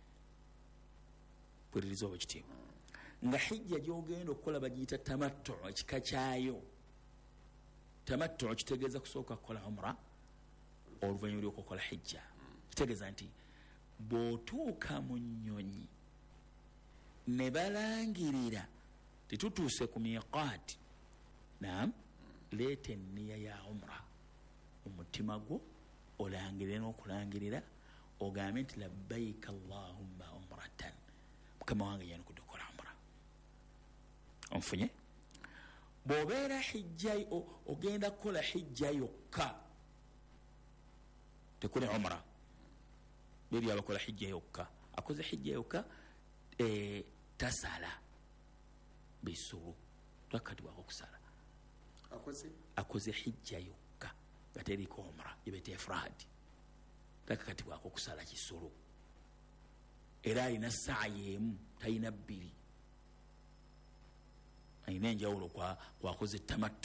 puliriza oba kitiibwa nga hijja gy'ogenda okukola bagiyita tamattu ekika kyayo. tamattu kitegeeza kusooka kukola umra oluvannyuma lw'okukola hijja. kitegeeza nti bw'otuuka mu nnyonyi ne balangirira tetutuuse ku miqaati naam leeta enniya ya umra mu mutima gwo olangirire n'okulangirira ogambe nti labbaika allahumma umratan mukama wange yanukudde okukola umra. onfunye? bw'obeera hijja ogenda kukola hijja yokka tekuli umra beri abakola hijja yokka akoze hijja yokka e, tasala bisulu takatibwako okusala akoze akoze hijja yokka nga teriko umra yebeta ifraadi takatibwako okusala kisulu era alina saayi emu talina bbiri alina enjawulo kwakoze tamattu.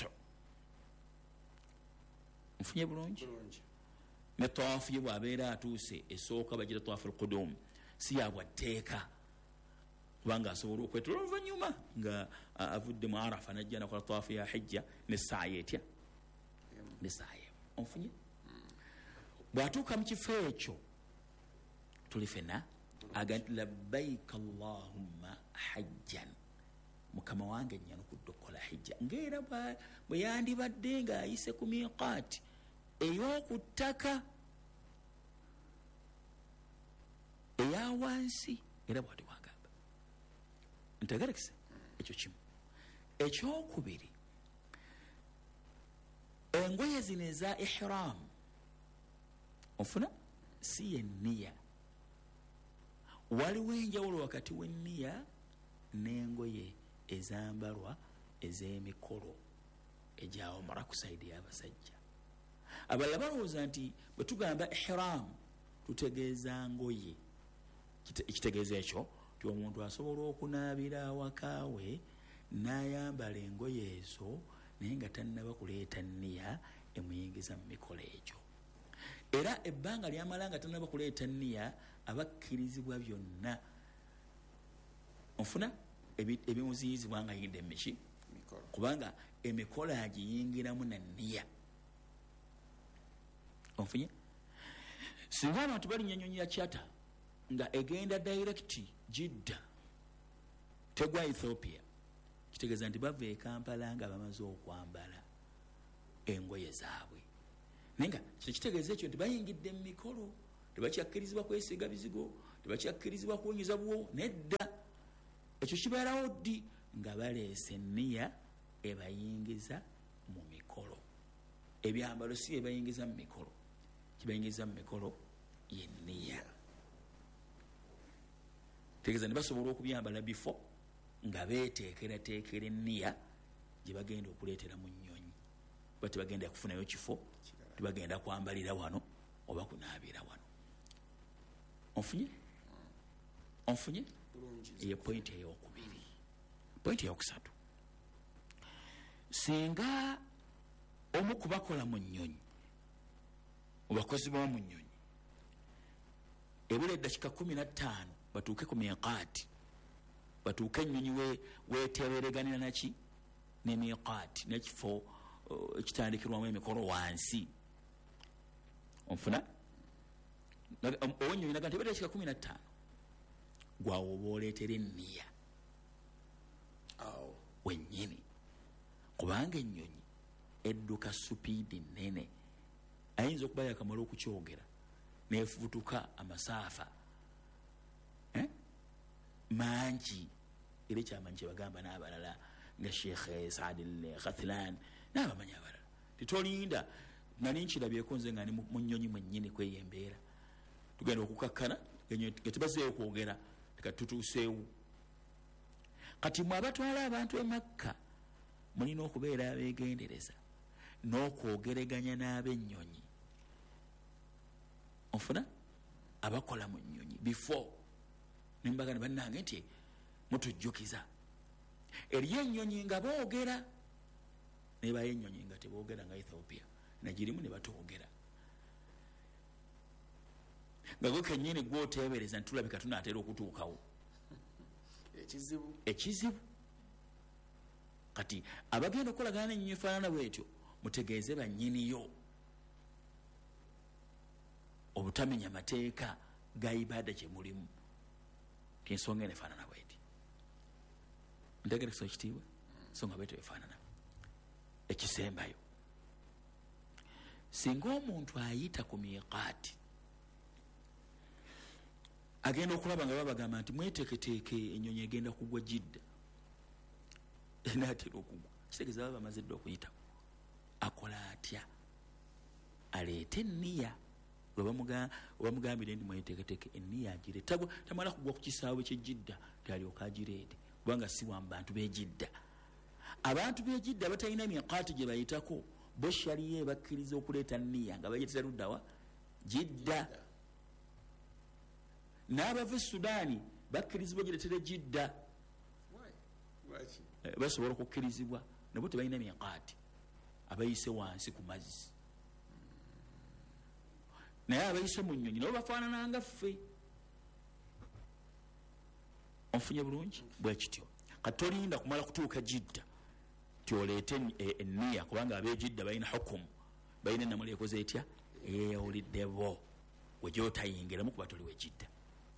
nfunye bulungi? ne tawaafu ye bw'abeera atuuse esooka bagira tawaafu alqudum si yabwatteeka kubanga asobola okwetoola oluvannyuma nga avudde mu arafa najja nakola tawaafu ya hijja nesaayi etya nesaayi. onfunye? bw'atuuka mu kifo ekyo tuli fenna aga nti labbaika allahumma hajjan mukama wange nyanukudde okukola hijja ngaera bwe yandibadde ng'ayise ku miqaati ey'oku ttaka eya wansi era bwati bwagamba ntegerekese ekyo kimu. ekyokubiri engoye zino eza ihram ofuna si yenniya. waliwo enjawulo wakati w'enniya n'engoye ezambalwa ez'emikolo egya umra ku saidi y'abasajja. abalala balowooza nti bwe tugamba ihram tutegeeza ngoye. ekitegeeza ekyo ti omuntu asobola okunaabira awakaawe n'ayambala engoye ezo naye nga tannaba kuleeta nniya emuyingiza mu mikolo egyo. Era ebbanga lyamala nga tanaba kuleeta nniya abakkirizibwa byonna onfuna ebimuziyizibwa nga yidde miki kubanga emikolo agiyingiramu na nniya onfunye. Singa abantu balinya ennyonyi ya kyata nga egenda direct Jidda tegwa Ethiopia, kitegeeza nti bava e Kampala nga bamaze okwambala engoye zaabwe. Naye nga kino kitegeeza ekyo nti bayingidde mu mikolo, tebakyakkirizibwa kwesiiga bizigo, tebakyakkirizibwa kuwonyiza buwo, nedda. Ekyo kibeerawo ddi nga baleese enniya ebayingiza mu mikolo. Ebyambalo si ebayingiza mu mikolo, kibayingiza mu mikolo yenniya. Tegeeza ne basobola okubyambala bifo nga beeteekerateekera enniya gye bagenda okuleetera mu nnyonyi. Ba tebagenda kufunayo kifo, tebagenda kwambalira wano oba kunaabira wano. Onfunye? Onfunye? Eyo pointi ey'okubiri. Pointi eyokusatu, singa omu kubakola mu nnyonyi obakozi b'omu nnyonyi ebula eddakiika kumi na ttaano batuuke ku miiqaati, batuuke ennyonyi weeteebereganira naki ne miiqaati n'ekifo ekitandikirwamu emikolo wansi. Onfuna? Owennyonyi naga nti ebula eddakiika kumi na ttaano gwawe oba oleetera enniya wennyini, kubanga ennyonyi edduka supiidi nnene, ayinza okuba yakamala okukyogera neefubutuka amasaafa eh? mangi. Era ekyamanyi kyebagamba n'abalala nga Sheikh Saad al-Ghatlan n'abamanyi abalala, titolinda nani nkirabyeko nze nga ni mu nnyonyi mwennyini kweyembeera, tugenda okukakkana nga tebazeeyo kwogera tekatutuuseewo. Kati mwe abatwala abantu e Makka mulina okubeera abeegendereza n'okwogeraganya n'ab'ennyonyi. Onfuna? Abakola mu nnyonyi before nimbagana bannange nti mutujjukiza eriyo ennyonyi nga boogera nebayo ennyonyi nga teboogera nga Ethiopia nagirimu ne batoogera nga gwe kennyini gwoteebereza nti tulabika tunaatera okutuukawo ekizibu ekizibu. Kati abagenda okukolagana n'ennyonyi efaanana bwetyo mutegeeze bannyiniyo obutamenya mateeka ga ibaada gye mulimu, tiensonga eno efaanana bweti. Ntegere kusa ekitiibwa ensonga bwetyo efaanana. Ekisembayo, singa omuntu ayita ku miiqaati agenda okulaba nga babagamba nti mweteeketeeke ennyonyi egenda kugwa Jidda, enaatera okugwa, kitegeeza baba bamaze dda okuyitawo. Akola atya? Aleete enniya. Webamugambire ndi mweteeketeeke enniya agireete, tamala kugwa ku kisaawe ky'Ejidda tyalyoka agireete, kubanga si wa mu bantu b'Ejidda. Abantu b'Ejidda batalina miiqaati gye bayitako, bo shariya ebakkiriza okuleeta enniya nga bagireetera luddawa Jidda. N'abava e Sudaani bakkirizibwa gireetere Jidda, basobola okukkirizibwa nabo tebalina miiqaati, abayise wansi ku mazzi. Naye abayise mu nnyonyi nabo bafaanana nga ffe. Onfunye bulungi? Bwe kityo kati tolinda kumala kutuuka Jidda tyoleete enniya, kubanga ab'Ejidda balina hukumu, balina enamula ekoze etya eyeewuliddebo wegyotayingiramu kuba toli w'Ejidda.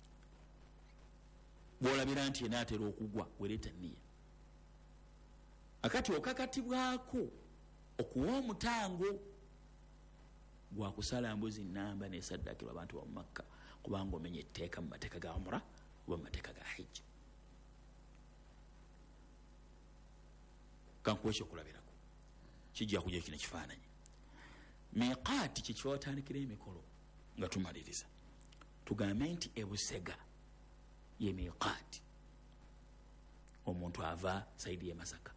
Bw'olabira nti enaatera okugwa wereeta enniya. Akati okakatibwako okuwa omutango gwa kusala mbuzi nnamba n'esaddakirwa abantu ba Makka, kubanga omenya etteeka mu mateeka ga umra oba mu mateeka ga hijja. Kankuwa ekyokulabirako kijja kujja kino kifaananyi. Miiqaati kye kifa watandikira emikolo nga tumaliriza. Tugambe nti ebusega ye miiqaati. Omuntu ava sayidi y'e Masaka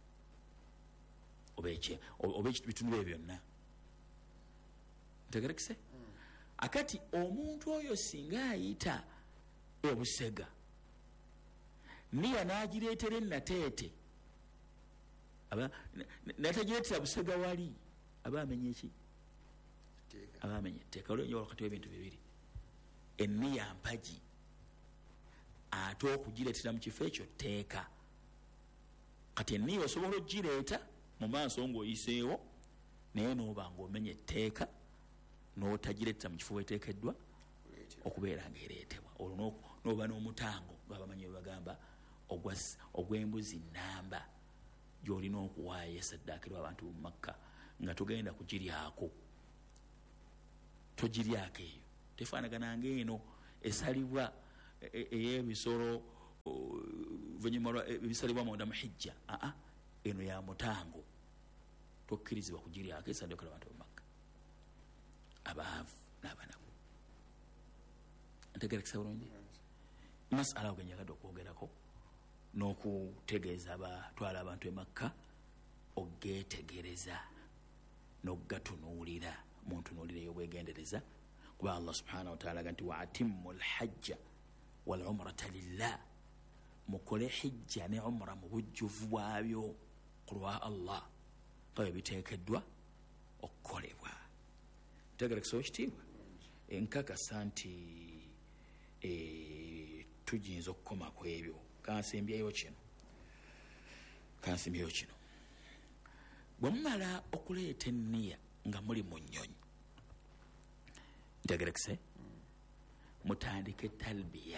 oba ebitundu ebyo byonna. Ntegerekise? Akati omuntu oyo singa ayita ebusega niya n'agireetera ennateete, natagireetera busega wali aba amenye ki aba amenye etteeka olwenyo wakati w'ebintu bibiri enniya mpagi ate okugireetera mu kifo ekyo tteeka kati enniya osobola ogireeta mu maaso ng'oyiseewo naye n'oba ng'omenya etteeka n'otagireetera mu kifo weteekeddwa okubeera ng'ereetebwa olwo n'oba n'omutango ng'abamanyi bwe bagamba ogw'embuzi nnamba gy'olina okuwaayo esaddaakirwa abantu mu makka nga togenda kugiryako togiryako eyo tefaanagana ng'eno esalibwa ey'ebisolo vanyuma ebisalibwa munda mu hijja aa eno ya mutango tokkirizibwa kugiryako esaddaakirwa abantu mu makka abaavu n'abanaku ntegerekesa bulungi masala ogenyagadde okwogerako n'okutegeeza abatwala abantu emakka ogeetegereza n'ogatunuulira mu ntunuulira ey'obwegendereza kuba allah subhanahu wataala aga nti waatimu lhajja walumrata lillah mukole hijja ne umra mu bujjuvu bwabyo ku lwa allah nga bwe biteekeddwa okukolebwa tegerekesa ekitiibwa enkakasa nti tugiyinza okukoma ku ebyo kansimbyeyo kino kansimbyeyo kino bwe mumala okuleeta enniya nga muli mu nnyonyi ntegerekese mutandike talbiya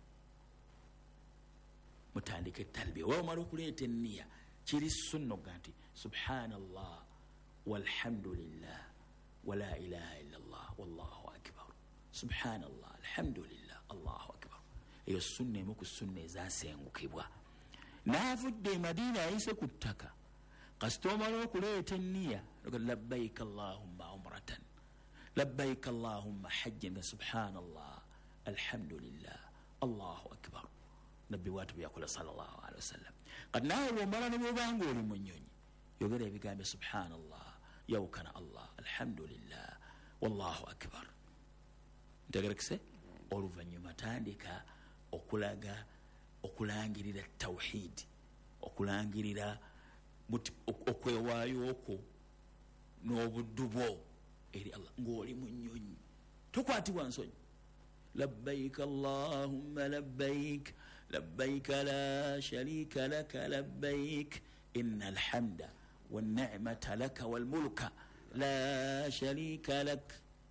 mutandike talbiya wa omala okuleeta enniya kiri sunna okuga nti subhanallah walhamdulillah wala ilaha illa allah wallahu akbar subhanallah alhamdulillah allahu akbar eyo sunna emu ku sunna ezasengukibwa n'avudde e madiina ayise ku ttaka kasita omala okuleeta enniya labbaik allahumma umratan labbaik allahumma hajjan subhanallah alhamdulillah allahu akbar nabbi waatu bwe yakola sallallahu alaihi wasallam kati naawe bwomala ne bwobanga oli mu nnyonyi yogera ebigambo subhanallah yawukana allah alhamdulillah wallahu akbar ntegerekese oluvannyuma tandika okulaga okulangirira tawhid okulangirira okwewaayo okwo n'obuddu bwo eri allah ng'oli mu nnyonyi tokwatibwa nsonyi labbaik allahumma labbaik labbaik la sharika laka labbaik inna alhamda wanni'mata laka walmulka la sharika lak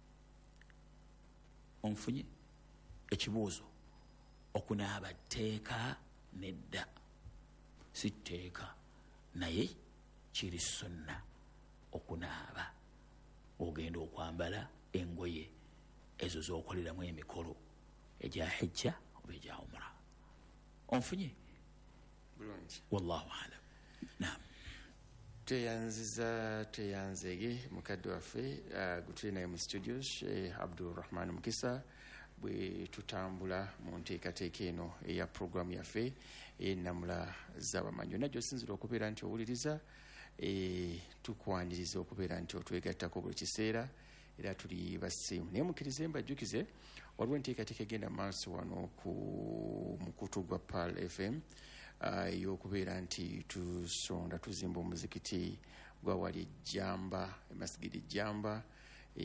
onfunye ekibuuzo okunaaba tteeka nedda si tteeka naye kiri sunna okunaaba ogenda okwambala engoye ezo zokoleramu emikolo egya hijja oba egya umra onfunye wallahu alam naam tweyanziza tweyanzege mukadde waffe uh, gutuli naye mu studios Sheikh Abdulrahman Mukisa bwe tutambula mu nteekateeka eno eya programu yaffe ey'ennamula z'abamanyi yonna gy'osinzira okubeera nti owuliriza e, tukwaniriza okubeera nti otwegattako buli kiseera era tuli basiimu naye mukkirize mbajjukize waliwo enteekateeka egenda maaso wano ku mukutu gwa Pearl F M ey'okubeera uh, nti tusonda tuzimba omuzikiti gwa wali Jamba emasigiri Jamba e,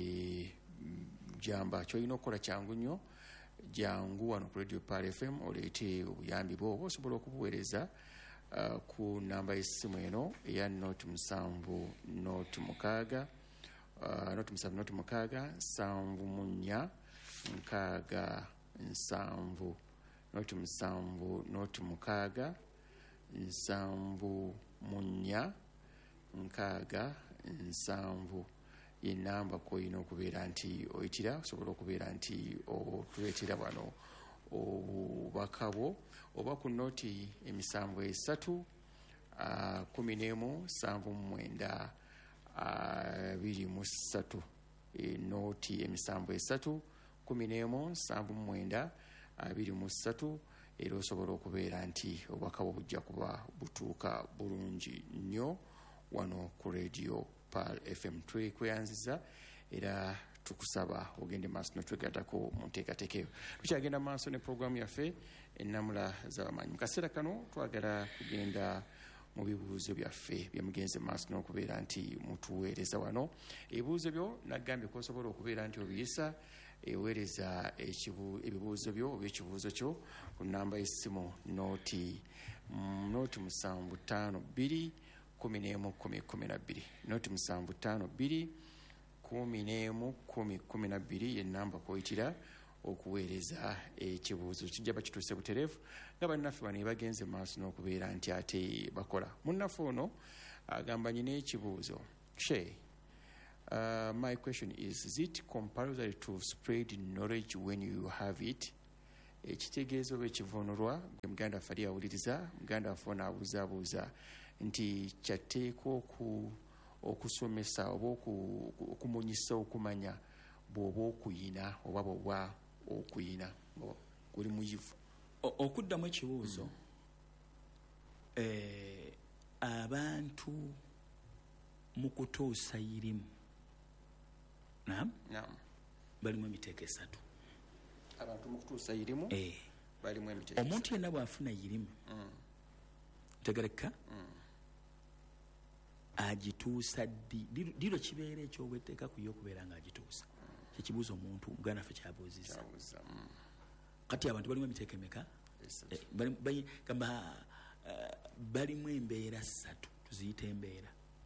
Jamba kyolina okukola kyangu nnyo jangu wano ku radio Pearl F M oleete obuyambi bwo oba osobola okubuweereza uh, ku namba y'essimu eno eya noti musanvu noti mukaaga uh, noti musanvu noti mukaaga nsanvu mu nnya nkaaga nsanvu noti musanvu noti mukaaga nsanvu mu nnya nkaaga nsanvu yenamba koyina okubeera nti oyitira osobola okubeera nti otuleetera wano obubaka bwo oba ku noti emisanvu esatu kumi n'emu sanvu mu mwenda abiri mu ssatu enoti emisanvu esatu kumi n'emu sanvu mu mwenda abiri mu ssatu era osobola okubeera nti obubaka bwo bujja kuba butuuka bulungi nnyo wano ku radio Pearl F M twekweyanziza era tukusaba ogende maaso notwegattako mu nteekateeka eyo tukyagenda maaso ne programu yaffe ennamula z'abamanyi mu kaseera kano twagala kugenda mu bibuuzo byaffe bye mugenze maaso n'okubeera nti mutuweereza wano. Ebibuuzo byo nagambye kosobola okubeera nti obiyisa eweereza ebibuuzo byo oba ekibuuzo kyo ku nnamba y'essimu nooti nooti musanvu ttaano bbiri kumi n'emu kumi kumi na bbiri nooti musanvu ttaano bbiri kumi n'emu kumi kumi na bbiri ye nnamba kwoyitira okuweereza ekibuuzo kijja bakituuse butereevu nga bannaffe bano bagenze maaso n'okubeera nti ate bakola. Munnaffe ono agamba nyina ekibuuzo. She, uh, my question is, is it compulsory to spread knowledge when you have it? Ekitegeezo oba ekivunulwa gwe muganda waffe ali awuliriza, muganda waffe ono abuuzaabuuza nti kyateeka okusomesa oba okumunyisa okumanya bw'oba okuyina oba bw'oba okuyina guli muyivu. Okuddamu ekibuuzo, abantu mu kutuusa irimu balimu emiteeko esatu. Abantu mu kutuusa irimu balimu emiteeko. Omuntu yenna bw'afuna irimu tegereka agituusa ddi liro kibeera ekyobweteeka kuye okubeera nga agituusa. Kyekibuuzo omuntu muganda ffe kyabuuziza. Kati abantu balimu emiteeko emeka? Gamba balimu embeera ssatu, tuziyita embeera.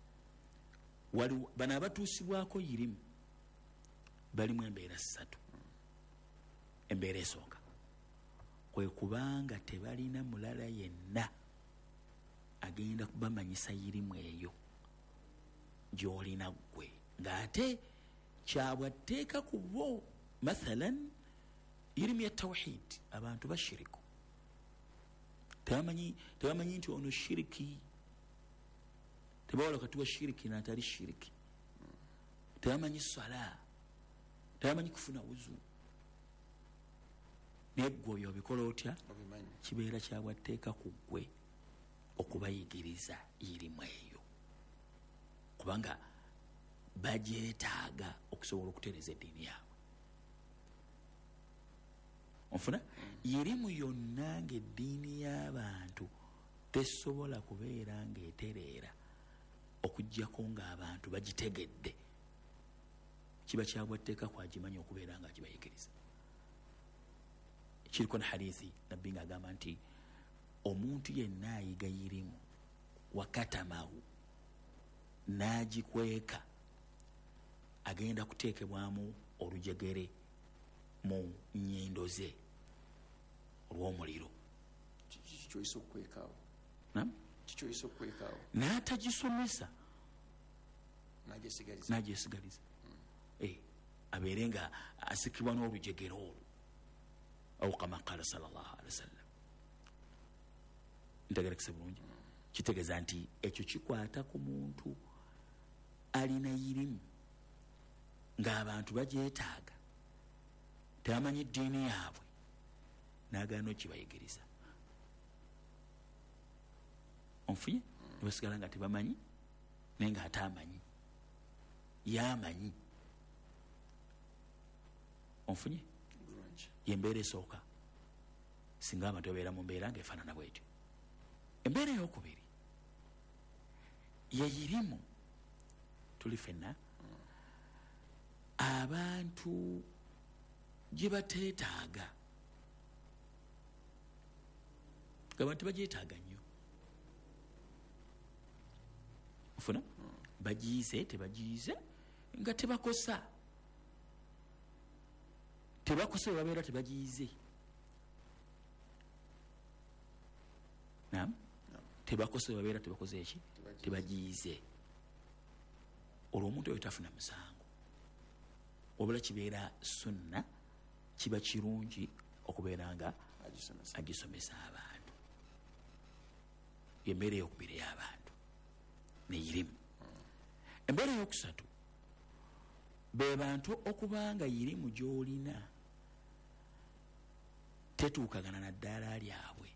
Bano abatuusibwako irimu balimu embeera ssatu. Embeera esooka kwe kubanga tebalina mulala yenna agenda kubamanyisa irimu eyo gy'olina ggwe ng'ate kyabwatteeka ku bo. Mathalan irimu ya tawhid, abantu bashiriku tebamanyi tebamanyi nti ono shiriki, tebawala kati wa shiriki n'atali shiriki, tebamanyi sala, tebamanyi kufuna wuzu. Naye ggwe oyo obikola otya? Kibeera kyabwatteeka ku ggwe okubayigiriza irimu eyo kubanga bagyetaaga okusobola okutereeza eddiini yaabwe. Onfuna? Irimu yonna ng'eddiini y'abantu tesobola kubeera ng'etereera okuggyako ng'abantu bagitegedde, kiba kyabwatteeka kwagimanya okubeera nga kibayigiriza. Kiriko na hadithi nabbi ng'agamba nti omuntu yenna ayiga irimu wakatamahu n'agikweka agenda kuteekebwamu olujegere mu nnyindo ze olw'omuliro. Kikyoyisa okukwekaawo. Kikyoyisa okukwekaawo. N'atagisomesa n'agyesigaliza. N'agyesigaliza. Abeere nga asikibwa n'olujegere olwo. Aw kama qala sallallahu alaihi wasallam. Ntegerekese bulungi. Kitegeeza nti ekyo kikwata ku muntu alina irimu ng'abantu bagyetaaga tebamanyi eddiini yaabwe n'agaana okibayigiriza. Onfunye? Ne basigala nga tebamanyi naye ng'ate amanyi, y'amanyi. Onfunye? Yembeera esooka singa abantu babeera mu mbeera ng'efaanana bwetyo. Embeera ey'okubiri ye irimu tuli ffenna abantu gye bateetaaga, abantu bagyetaaga nnyo. Ofuna bagiyize tebagiyize nga tebakosa, tebakosa bwe babeera tebagiyize. Naam, tebakosa bwe babeera tebakoze eki, tebagiyize. Olwo omuntu oyo tafuna musango, wabula kibeera sunna, kiba kirungi okubeera nga agisomesa abantu. Embeera ey'okubiri ey'abantu ne irimu. Embeera ey'okusatu be bantu okubanga irimu gy'olina tetuukagana na ddaala lyabwe.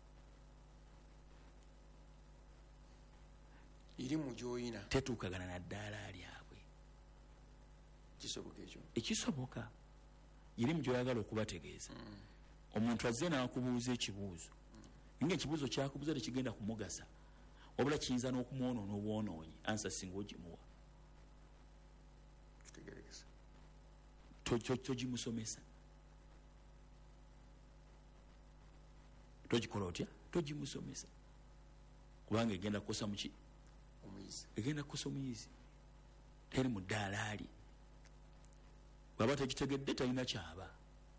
Irimu gy'olina tetuukagana na ddaala lyabwe. Kisoboka ekyo? Ekisoboka irimu gy'oyagala okubategeeza. Omuntu azze n'akubuuza ekibuuzo nga ekibuuzo kyakubuuza tekigenda kumugasa, obula kiyinza n'okumwonoona obwonoonyi ansa singa ogimuwa togimusomesa togikola otya togimusomesa kubanga egenda kukosa muki egenda kukosa omuyizi teri mu ddaala ali bwaba tegitegedde talina kyaba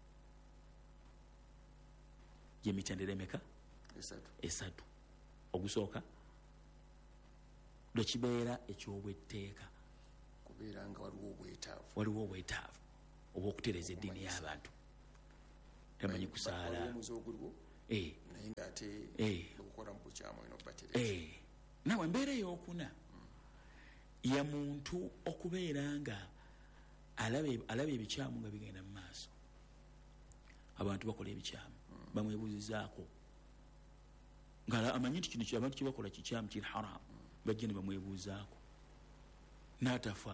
gyemitendera emeka esatu ogusooka lwekibeera ekyobwetteeka kubeera nga waliwo obwetaavu waliwo obwetaavu obwokutereeza eddiini y'abantu tamanyi kusaala naye ngaate okukola mu bukyamu ino batereza nawe embeera ey'okuna ya muntu okubeera nga alaba ebikyamu nga bigenda mu maaso abantu bakola ebikyamu bamwebuuzizaako nga amanyi nti kino abantu kyebakola kikyamu kiri haramu bajja ne bamwebuuzaako n'atafa